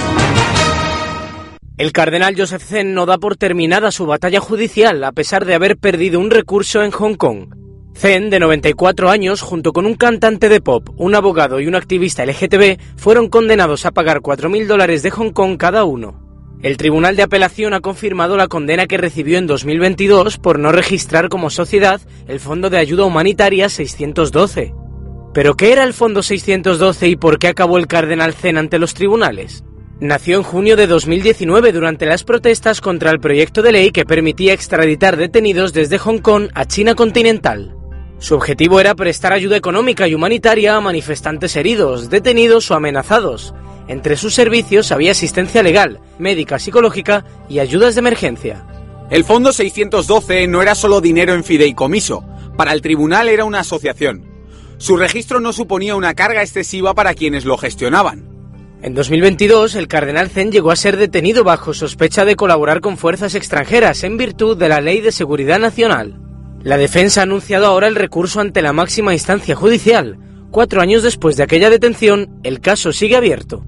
El cardenal Joseph Zen no da por terminada su batalla judicial a pesar de haber perdido un recurso en Hong Kong. Zen, de noventa y cuatro años, junto con un cantante de pop, un abogado y un activista L G T B, fueron condenados a pagar cuatro mil dólares de Hong Kong cada uno. El Tribunal de Apelación ha confirmado la condena que recibió en dos mil veintidós por no registrar como sociedad el Fondo de Ayuda Humanitaria seiscientos doce. ¿Pero qué era el Fondo seiscientos doce y por qué acabó el cardenal Zen ante los tribunales? Nació en junio de dos mil diecinueve durante las protestas contra el proyecto de ley que permitía extraditar detenidos desde Hong Kong a China continental. Su objetivo era prestar ayuda económica y humanitaria a manifestantes heridos, detenidos o amenazados. Entre sus servicios había asistencia legal, médica, psicológica y ayudas de emergencia. El Fondo seiscientos doce no era solo dinero en fideicomiso, para el tribunal era una asociación. Su registro no suponía una carga excesiva para quienes lo gestionaban. En dos mil veintidós, el cardenal Zen llegó a ser detenido bajo sospecha de colaborar con fuerzas extranjeras en virtud de la Ley de Seguridad Nacional. La defensa ha anunciado ahora el recurso ante la máxima instancia judicial. Cuatro años después de aquella detención, el caso sigue abierto.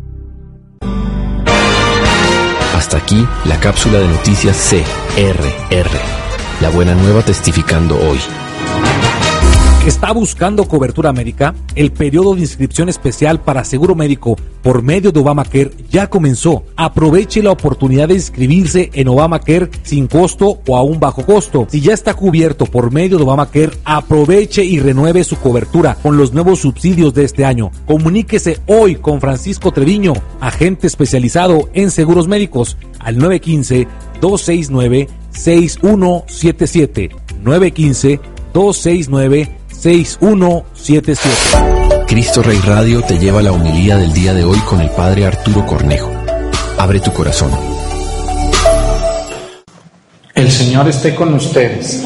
Hasta aquí la cápsula de noticias C R R. La buena nueva testificando hoy. ¿Está buscando cobertura médica? El periodo de inscripción especial para seguro médico por medio de Obamacare ya comenzó. Aproveche la oportunidad de inscribirse en Obamacare sin costo o a un bajo costo. Si ya está cubierto por medio de Obamacare, aproveche y renueve su cobertura con los nuevos subsidios de este año. Comuníquese hoy con Francisco Treviño, agente especializado en seguros médicos, al nueve uno cinco, dos seis nueve, seis uno siete siete, nueve uno cinco, dos seis nueve, seis uno siete siete. Cristo Rey Radio te lleva la homilía del día de hoy con el Padre Arturo Cornejo. Abre tu corazón. El Señor esté con ustedes.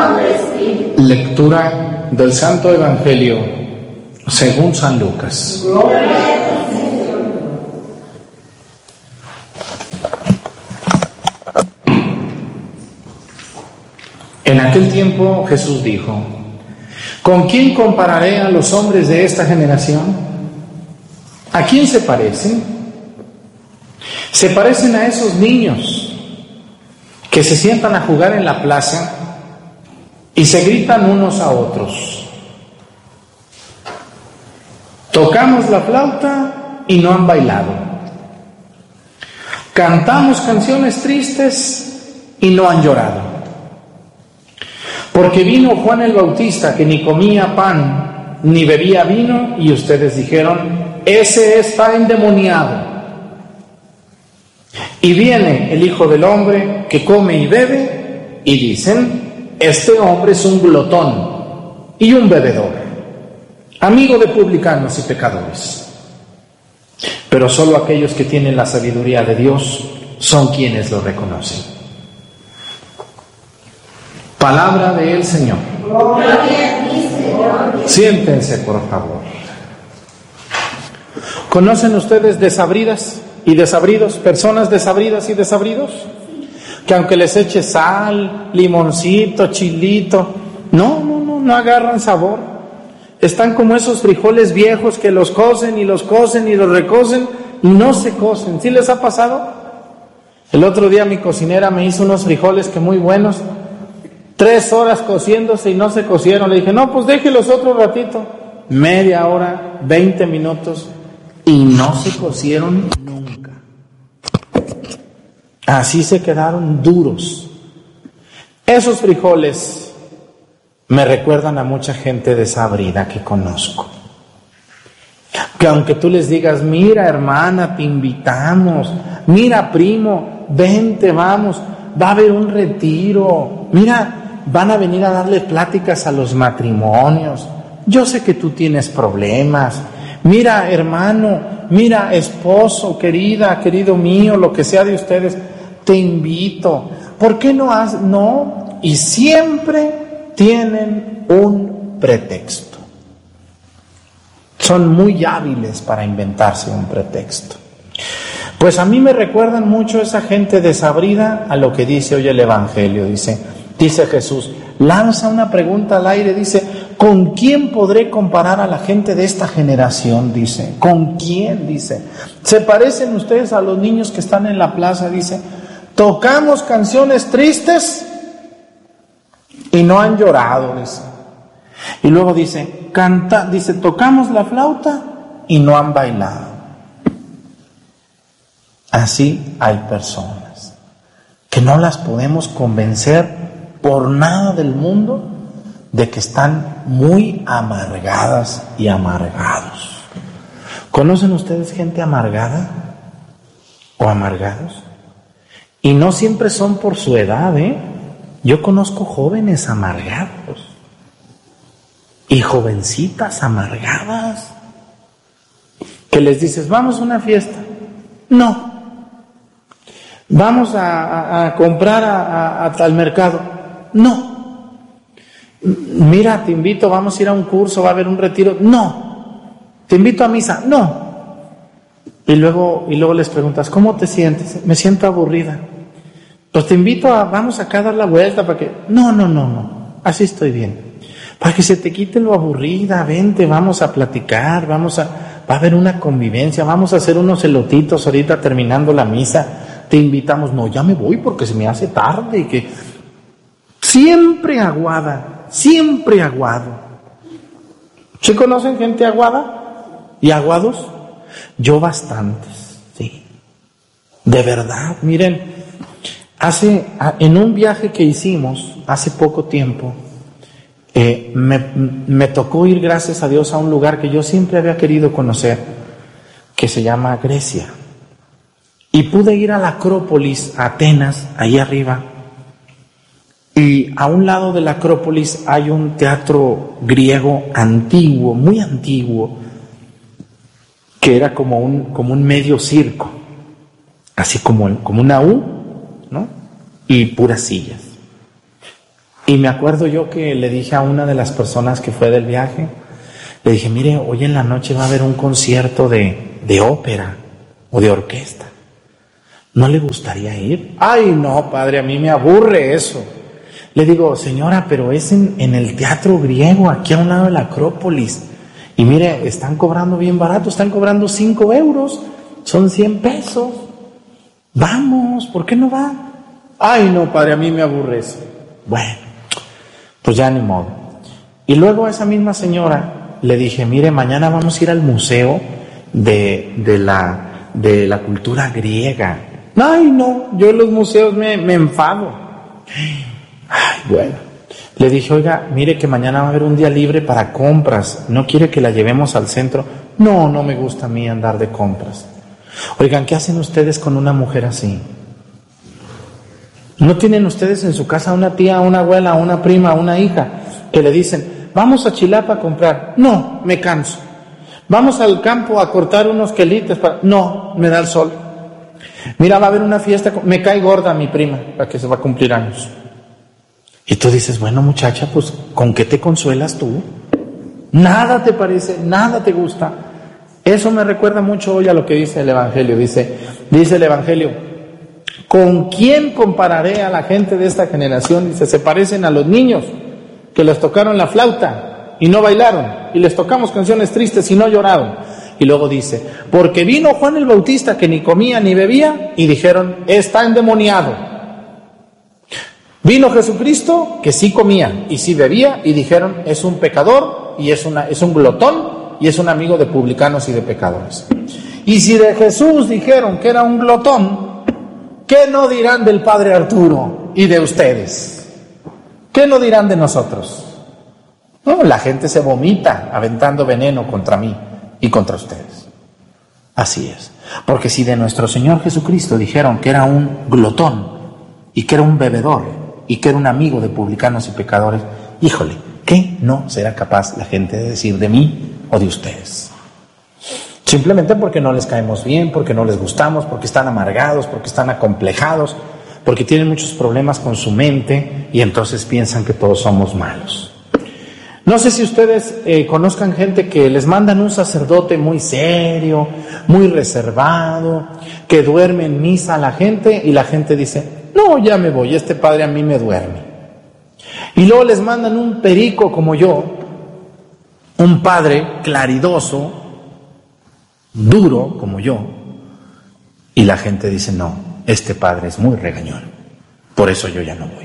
Lectura del Santo Evangelio según San Lucas. En aquel tiempo Jesús dijo: ¿con quién compararé a los hombres de esta generación? ¿A quién se parecen? Se parecen a esos niños que se sientan a jugar en la plaza y se gritan unos a otros: tocamos la flauta y no han bailado, cantamos canciones tristes y no han llorado. Porque vino Juan el Bautista, que ni comía pan ni bebía vino, y ustedes dijeron: ese está endemoniado. Y viene el Hijo del Hombre, que come y bebe, y dicen: este hombre es un glotón y un bebedor, amigo de publicanos y pecadores. Pero solo aquellos que tienen la sabiduría de Dios son quienes lo reconocen. Palabra del Señor. Siéntense, por favor. ¿Conocen ustedes desabridas y desabridos? Personas desabridas y desabridos, que aunque les eche sal, limoncito, chilito, no, no, no, no agarran sabor. Están como esos frijoles viejos que los cocen y los cocen y los recocen y no se cocen. ¿Sí les ha pasado? El otro día mi cocinera me hizo unos frijoles que muy buenos, tres horas cociéndose y no se cocieron. Le dije: no, pues déjelos otro ratito. Media hora, veinte minutos, y no se cocieron nunca. Así se quedaron duros. Esos frijoles me recuerdan a mucha gente desabrida que conozco, que aunque tú les digas: mira, hermana, te invitamos, mira, primo, vente, vamos, va a haber un retiro, mira, van a venir a darle pláticas a los matrimonios, yo sé que tú tienes problemas, mira, hermano, mira, esposo, querida, querido mío, lo que sea de ustedes, te invito. ¿Por qué no has? No, y siempre tienen un pretexto. Son muy hábiles para inventarse un pretexto. Pues a mí me recuerdan mucho esa gente desabrida a lo que dice hoy el Evangelio. Dice, dice Jesús, lanza una pregunta al aire, dice: ¿con quién podré comparar a la gente de esta generación? Dice, ¿con quién? Dice, ¿se parecen ustedes a los niños que están en la plaza? Dice, tocamos canciones tristes y no han llorado, dice. Y luego dice, canta, dice, tocamos la flauta y no han bailado. Así hay personas que no las podemos convencer por nada del mundo de que están muy amargadas y amargados. ¿Conocen ustedes gente amargada o amargados? Y no siempre son por su edad, ¿eh? Yo conozco jóvenes amargados y jovencitas amargadas que les dices, vamos a una fiesta. No. Vamos a, a, a comprar a, a, a tal mercado. No. Mira, te invito, vamos a ir a un curso, va a haber un retiro. No. Te invito a misa. No. Y luego, y luego les preguntas, ¿cómo te sientes? Me siento aburrida. Pues te invito a, vamos acá a dar la vuelta para que... No, no, no, no. Así estoy bien. Para que se te quite lo aburrida, vente, vamos a platicar, vamos a... Va a haber una convivencia, vamos a hacer unos elotitos ahorita terminando la misa. Te invitamos, no, ya me voy porque se me hace tarde y que... Siempre aguada, siempre aguado. ¿Sí conocen gente aguada y aguados? Yo bastantes, sí. De verdad, miren, hace, en un viaje que hicimos hace poco tiempo, eh, me, me tocó ir, gracias a Dios, a un lugar que yo siempre había querido conocer, que se llama Grecia. Y pude ir a la Acrópolis, a Atenas, ahí arriba. Y a un lado de la Acrópolis hay un teatro griego antiguo, muy antiguo, que era como un, como un medio circo, así como, como una U, ¿no? Y puras sillas. Y me acuerdo yo que le dije a una de las personas que fue del viaje, le dije, mire, hoy en la noche va a haber un concierto de, de ópera o de orquesta. ¿No le gustaría ir? Ay, no, padre, a mí me aburre eso. Le digo, señora, pero es en, en el teatro griego, aquí a un lado de la Acrópolis. Y mire, están cobrando bien barato, están cobrando cinco euros, son cien pesos. Vamos, ¿por qué no va? Ay, no, padre, a mí me aburre eso. Bueno, pues ya ni modo. Y luego a esa misma señora le dije, mire, mañana vamos a ir al museo de, de, la, de la cultura griega. Ay, no, yo en los museos me, me enfado. Ay, bueno, le dije, oiga, mire que mañana va a haber un día libre para compras, ¿no quiere que la llevemos al centro? No, no me gusta a mí andar de compras. Oigan, ¿qué hacen ustedes con una mujer así? ¿No tienen ustedes en su casa una tía, una abuela, una prima, una hija que le dicen, vamos a Chilapa a comprar? No, me canso. Vamos al campo a cortar unos quelites para... No, me da el sol. Mira, va a haber una fiesta, me cae gorda mi prima, la que se va a cumplir años. Y tú dices, bueno, muchacha, pues, ¿con qué te consuelas tú? Nada te parece, nada te gusta. Eso me recuerda mucho hoy a lo que dice el Evangelio. Dice, dice el Evangelio, ¿con quién compararé a la gente de esta generación? Dice, se parecen a los niños que les tocaron la flauta y no bailaron, y les tocamos canciones tristes y no lloraron. Y luego dice, porque vino Juan el Bautista que ni comía ni bebía, y dijeron, está endemoniado. Vino Jesucristo, que sí comía y sí bebía, y dijeron, es un pecador, y es, una, es un glotón, y es un amigo de publicanos y de pecadores. Y si de Jesús dijeron que era un glotón, ¿qué no dirán del Padre Arturo y de ustedes? ¿Qué no dirán de nosotros? No, la gente se vomita aventando veneno contra mí y contra ustedes. Así es. Porque si de nuestro Señor Jesucristo dijeron que era un glotón, y que era un bebedor, y que era un amigo de publicanos y pecadores, híjole, ¿qué no será capaz la gente de decir de mí o de ustedes? Simplemente porque no les caemos bien, porque no les gustamos, porque están amargados, porque están acomplejados, porque tienen muchos problemas con su mente y entonces piensan que todos somos malos. No sé si ustedes eh, conozcan gente que les mandan un sacerdote muy serio, muy reservado, que duerme en misa a la gente y la gente dice, no, ya me voy, este padre a mí me duerme. Y luego les mandan un perico como yo, un padre claridoso, duro como yo, y la gente dice, no, este padre es muy regañón, por eso yo ya no voy.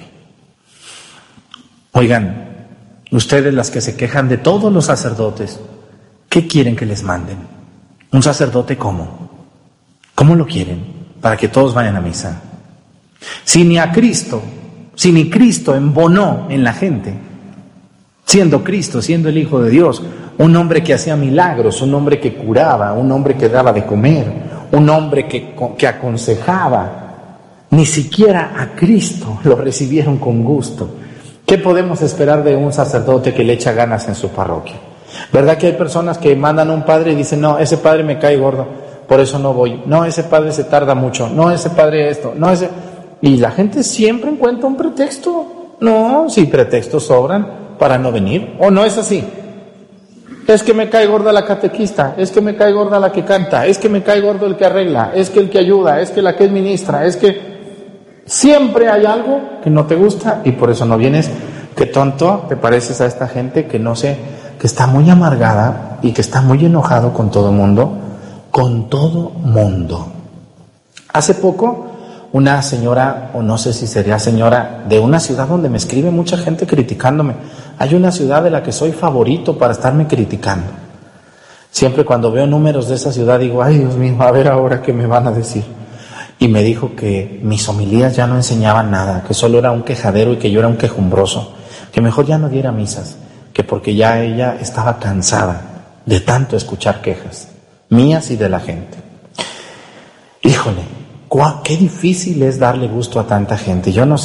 Oigan, ustedes las que se quejan de todos los sacerdotes, ¿qué quieren que les manden? ¿Un sacerdote cómo? ¿Cómo lo quieren? Para que todos vayan a misa. Si ni a Cristo, si ni Cristo embonó en la gente, siendo Cristo, siendo el Hijo de Dios, un hombre que hacía milagros, un hombre que curaba, un hombre que daba de comer, un hombre que, que aconsejaba, ni siquiera a Cristo lo recibieron con gusto. ¿Qué podemos esperar de un sacerdote que le echa ganas en su parroquia? ¿Verdad que hay personas que mandan a un padre y dicen, no, ese padre me cae gordo, por eso no voy, no, ese padre se tarda mucho, no, ese padre esto, no, ese... Y la gente siempre encuentra un pretexto. No, si pretextos sobran para no venir, ¿o no es así? Es que me cae gorda la catequista, es que me cae gorda la que canta, es que me cae gordo el que arregla, es que el que ayuda, es que la que es ministra, es que... Siempre hay algo que no te gusta y por eso no vienes. Qué tonto te pareces a esta gente que no sé, que está muy amargada y que está muy enojado con todo mundo, con todo mundo. Hace poco, una señora, o no sé si sería señora, de una ciudad donde me escribe mucha gente criticándome. Hay una ciudad de la que soy favorito para estarme criticando. Siempre cuando veo números de esa ciudad digo, ay Dios mío, a ver ahora qué me van a decir. Y me dijo que mis homilías ya no enseñaban nada, que solo era un quejadero y que yo era un quejumbroso, que mejor ya no diera misas, que porque ya ella estaba cansada de tanto escuchar quejas, mías y de la gente. Híjole, qué difícil es darle gusto a tanta gente. Yo no sé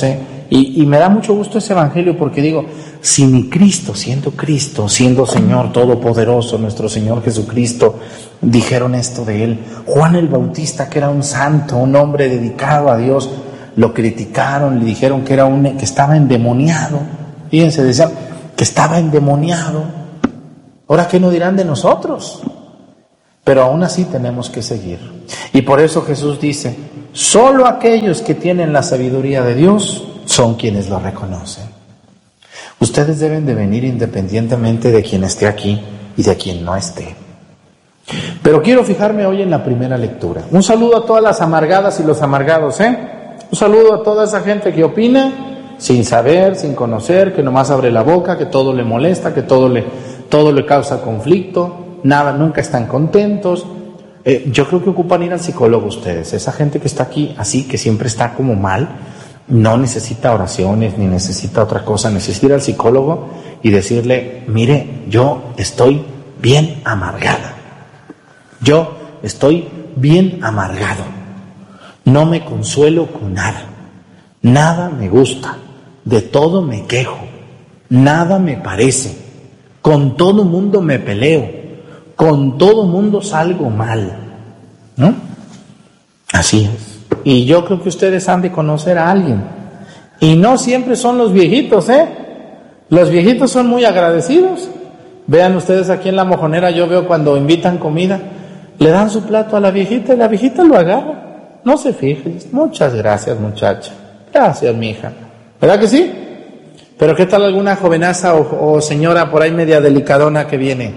Y, y me da mucho gusto ese evangelio porque digo, si ni Cristo, siendo Cristo, siendo Señor Todopoderoso, nuestro Señor Jesucristo, dijeron esto de Él, Juan el Bautista, que era un santo, un hombre dedicado a Dios, lo criticaron, le dijeron que, era un, que estaba endemoniado. Fíjense, decían que estaba endemoniado. Ahora, ¿qué nos dirán de nosotros? Pero aún así tenemos que seguir. Y por eso Jesús dice, solo aquellos que tienen la sabiduría de Dios son quienes lo reconocen. Ustedes deben de venir independientemente de quien esté aquí y de quien no esté. Pero quiero fijarme hoy en la primera lectura. Un saludo a todas las amargadas y los amargados, ¿eh? Un saludo a toda esa gente que opina sin saber, sin conocer, que nomás abre la boca, que todo le molesta, que todo le, todo le causa conflicto, nada, nunca están contentos. Eh, yo creo que ocupan ir al psicólogo ustedes. Esa gente que está aquí así, que siempre está como mal, no necesita oraciones ni necesita otra cosa, necesita ir al psicólogo y decirle, mire, yo estoy bien amargada, yo estoy bien amargado, no me consuelo con nada, nada me gusta, de todo me quejo, nada me parece, con todo mundo me peleo, con todo mundo salgo mal, ¿no? Así es. Y yo creo que ustedes han de conocer a alguien. Y no siempre son los viejitos, ¿eh? Los viejitos son muy agradecidos. Vean ustedes aquí en La Mojonera, yo veo cuando invitan comida, le dan su plato a la viejita y la viejita lo agarra. No se fije. Muchas gracias, muchacha. Gracias, mija. ¿Verdad que sí? Pero ¿qué tal alguna jovenaza o, o señora por ahí media delicadona que viene?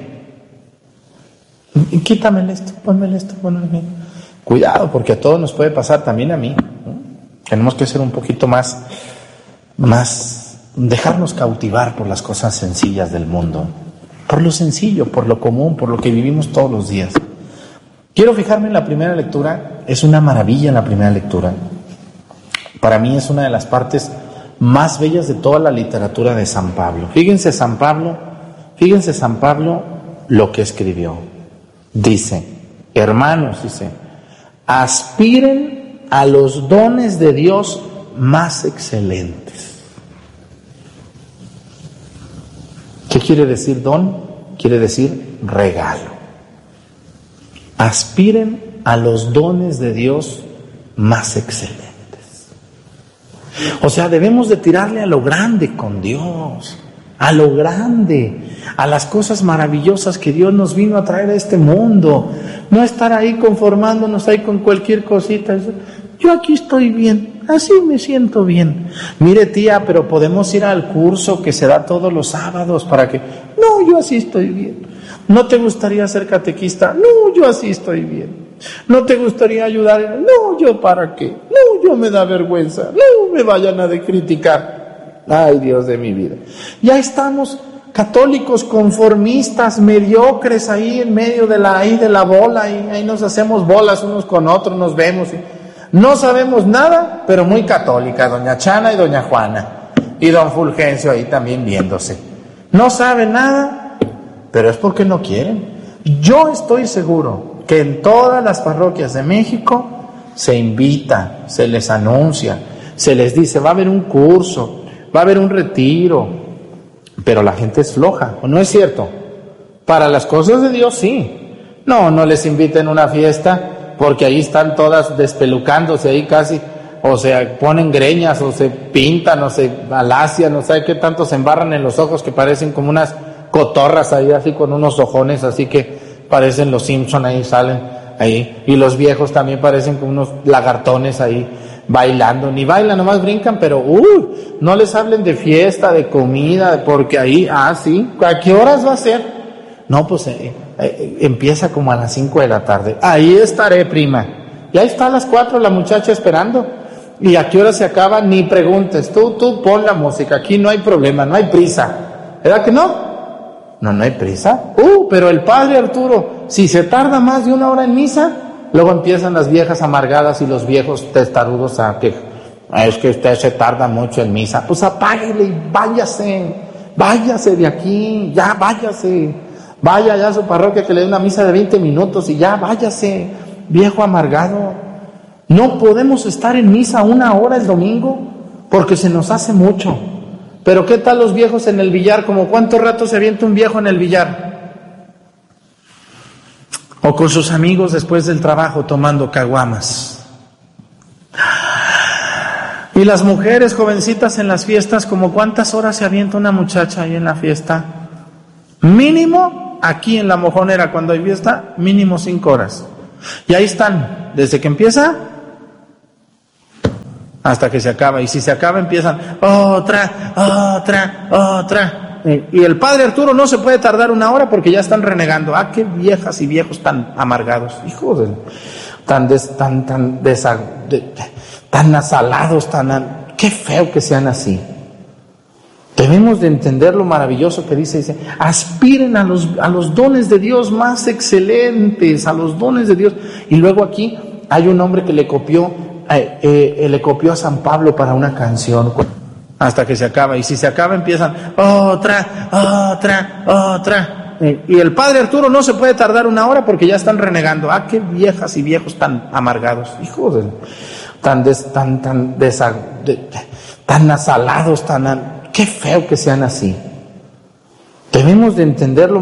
Quítamele esto, pónmele esto, pónmele esto. Cuidado, porque a todos nos puede pasar, también a mí, ¿no? Tenemos que ser un poquito más, más, dejarnos cautivar por las cosas sencillas del mundo, por lo sencillo, por lo común, por lo que vivimos todos los días. Quiero fijarme en la primera lectura, es una maravilla en la primera lectura. Para mí es una de las partes más bellas de toda la literatura de San Pablo. Fíjense San Pablo, fíjense San Pablo lo que escribió. Dice, hermanos, dice, aspiren a los dones de Dios más excelentes. ¿Qué quiere decir don? Quiere decir regalo. Aspiren a los dones de Dios más excelentes. O sea, debemos de tirarle a lo grande con Dios, a lo grande, a las cosas maravillosas que Dios nos vino a traer a este mundo. No estar ahí conformándonos ahí con cualquier cosita. Yo aquí estoy bien, así me siento bien. Mire, tía, pero podemos ir al curso que se da todos los sábados para que... No, yo así estoy bien. ¿No te gustaría ser catequista? No, yo así estoy bien. ¿No te gustaría ayudar? No, yo para qué. No, yo me da vergüenza. No me vayan a de criticar. Ay, Dios de mi vida. Ya estamos católicos conformistas, mediocres ahí en medio de la, ahí de la bola, y ahí nos hacemos bolas unos con otros, nos vemos. Y no sabemos nada, pero muy católica, doña Chana y doña Juana. Y don Fulgencio ahí también viéndose. No saben nada, pero es porque no quieren. Yo estoy seguro que en todas las parroquias de México se invita, se les anuncia, se les dice, va a haber un curso, va a haber un retiro, pero la gente es floja, ¿o no es cierto? Para las cosas de Dios sí. No, no les inviten a una fiesta, porque ahí están todas despelucándose ahí casi, o se ponen greñas, o se pintan, o se alacian, o sea, que tanto se embarran en los ojos que parecen como unas cotorras ahí, así con unos ojones, así que parecen los Simpson, ahí salen, ahí, y los viejos también parecen como unos lagartones ahí, bailando, ni bailan, nomás brincan, pero uh, no les hablen de fiesta, de comida, porque ahí, ah, sí, ¿a qué horas va a ser? No, pues eh, eh, empieza como a las cinco de la tarde, ahí estaré, prima, y ahí está a las cuatro la muchacha esperando, y a qué hora se acaba, ni preguntes, tú, tú pon la música, aquí no hay problema, no hay prisa, ¿verdad que no? No, no hay prisa, uh, pero el padre Arturo, si se tarda más de una hora en misa, luego empiezan las viejas amargadas y los viejos testarudos a que es que usted se tarda mucho en misa. Pues apáguele y váyase, váyase de aquí, ya váyase, vaya ya a su parroquia que le dé una misa de veinte minutos y ya váyase, viejo amargado. No podemos estar en misa una hora el domingo porque se nos hace mucho. Pero ¿qué tal los viejos en el billar? ¿Como cuánto rato se avienta un viejo en el billar? O con sus amigos después del trabajo tomando caguamas. Y las mujeres jovencitas en las fiestas, ¿como cuántas horas se avienta una muchacha ahí en la fiesta? Mínimo, aquí en La Mojonera, cuando hay fiesta, mínimo cinco horas. Y ahí están, desde que empieza hasta que se acaba. Y si se acaba, empiezan otra, otra, otra. Y el padre Arturo no se puede tardar una hora porque ya están renegando. Ah, qué viejas y viejos tan amargados. Hijos de, tan, des, tan, tan, desa, de, tan asalados, tan, qué feo que sean así. Debemos de entender lo maravilloso que dice, dice, aspiren a los, a los dones de Dios más excelentes, a los dones de Dios. Y luego aquí hay un hombre que le copió, eh, eh, le copió a San Pablo para una canción, hasta que se acaba. Y si se acaba, empiezan otra, otra, otra. Y el padre Arturo no se puede tardar una hora porque ya están renegando. Ah, qué viejas y viejos tan amargados. Hijos de, tan, des, tan, tan, desa, de, tan asalados, tan... Qué feo que sean así. Debemos de entenderlo.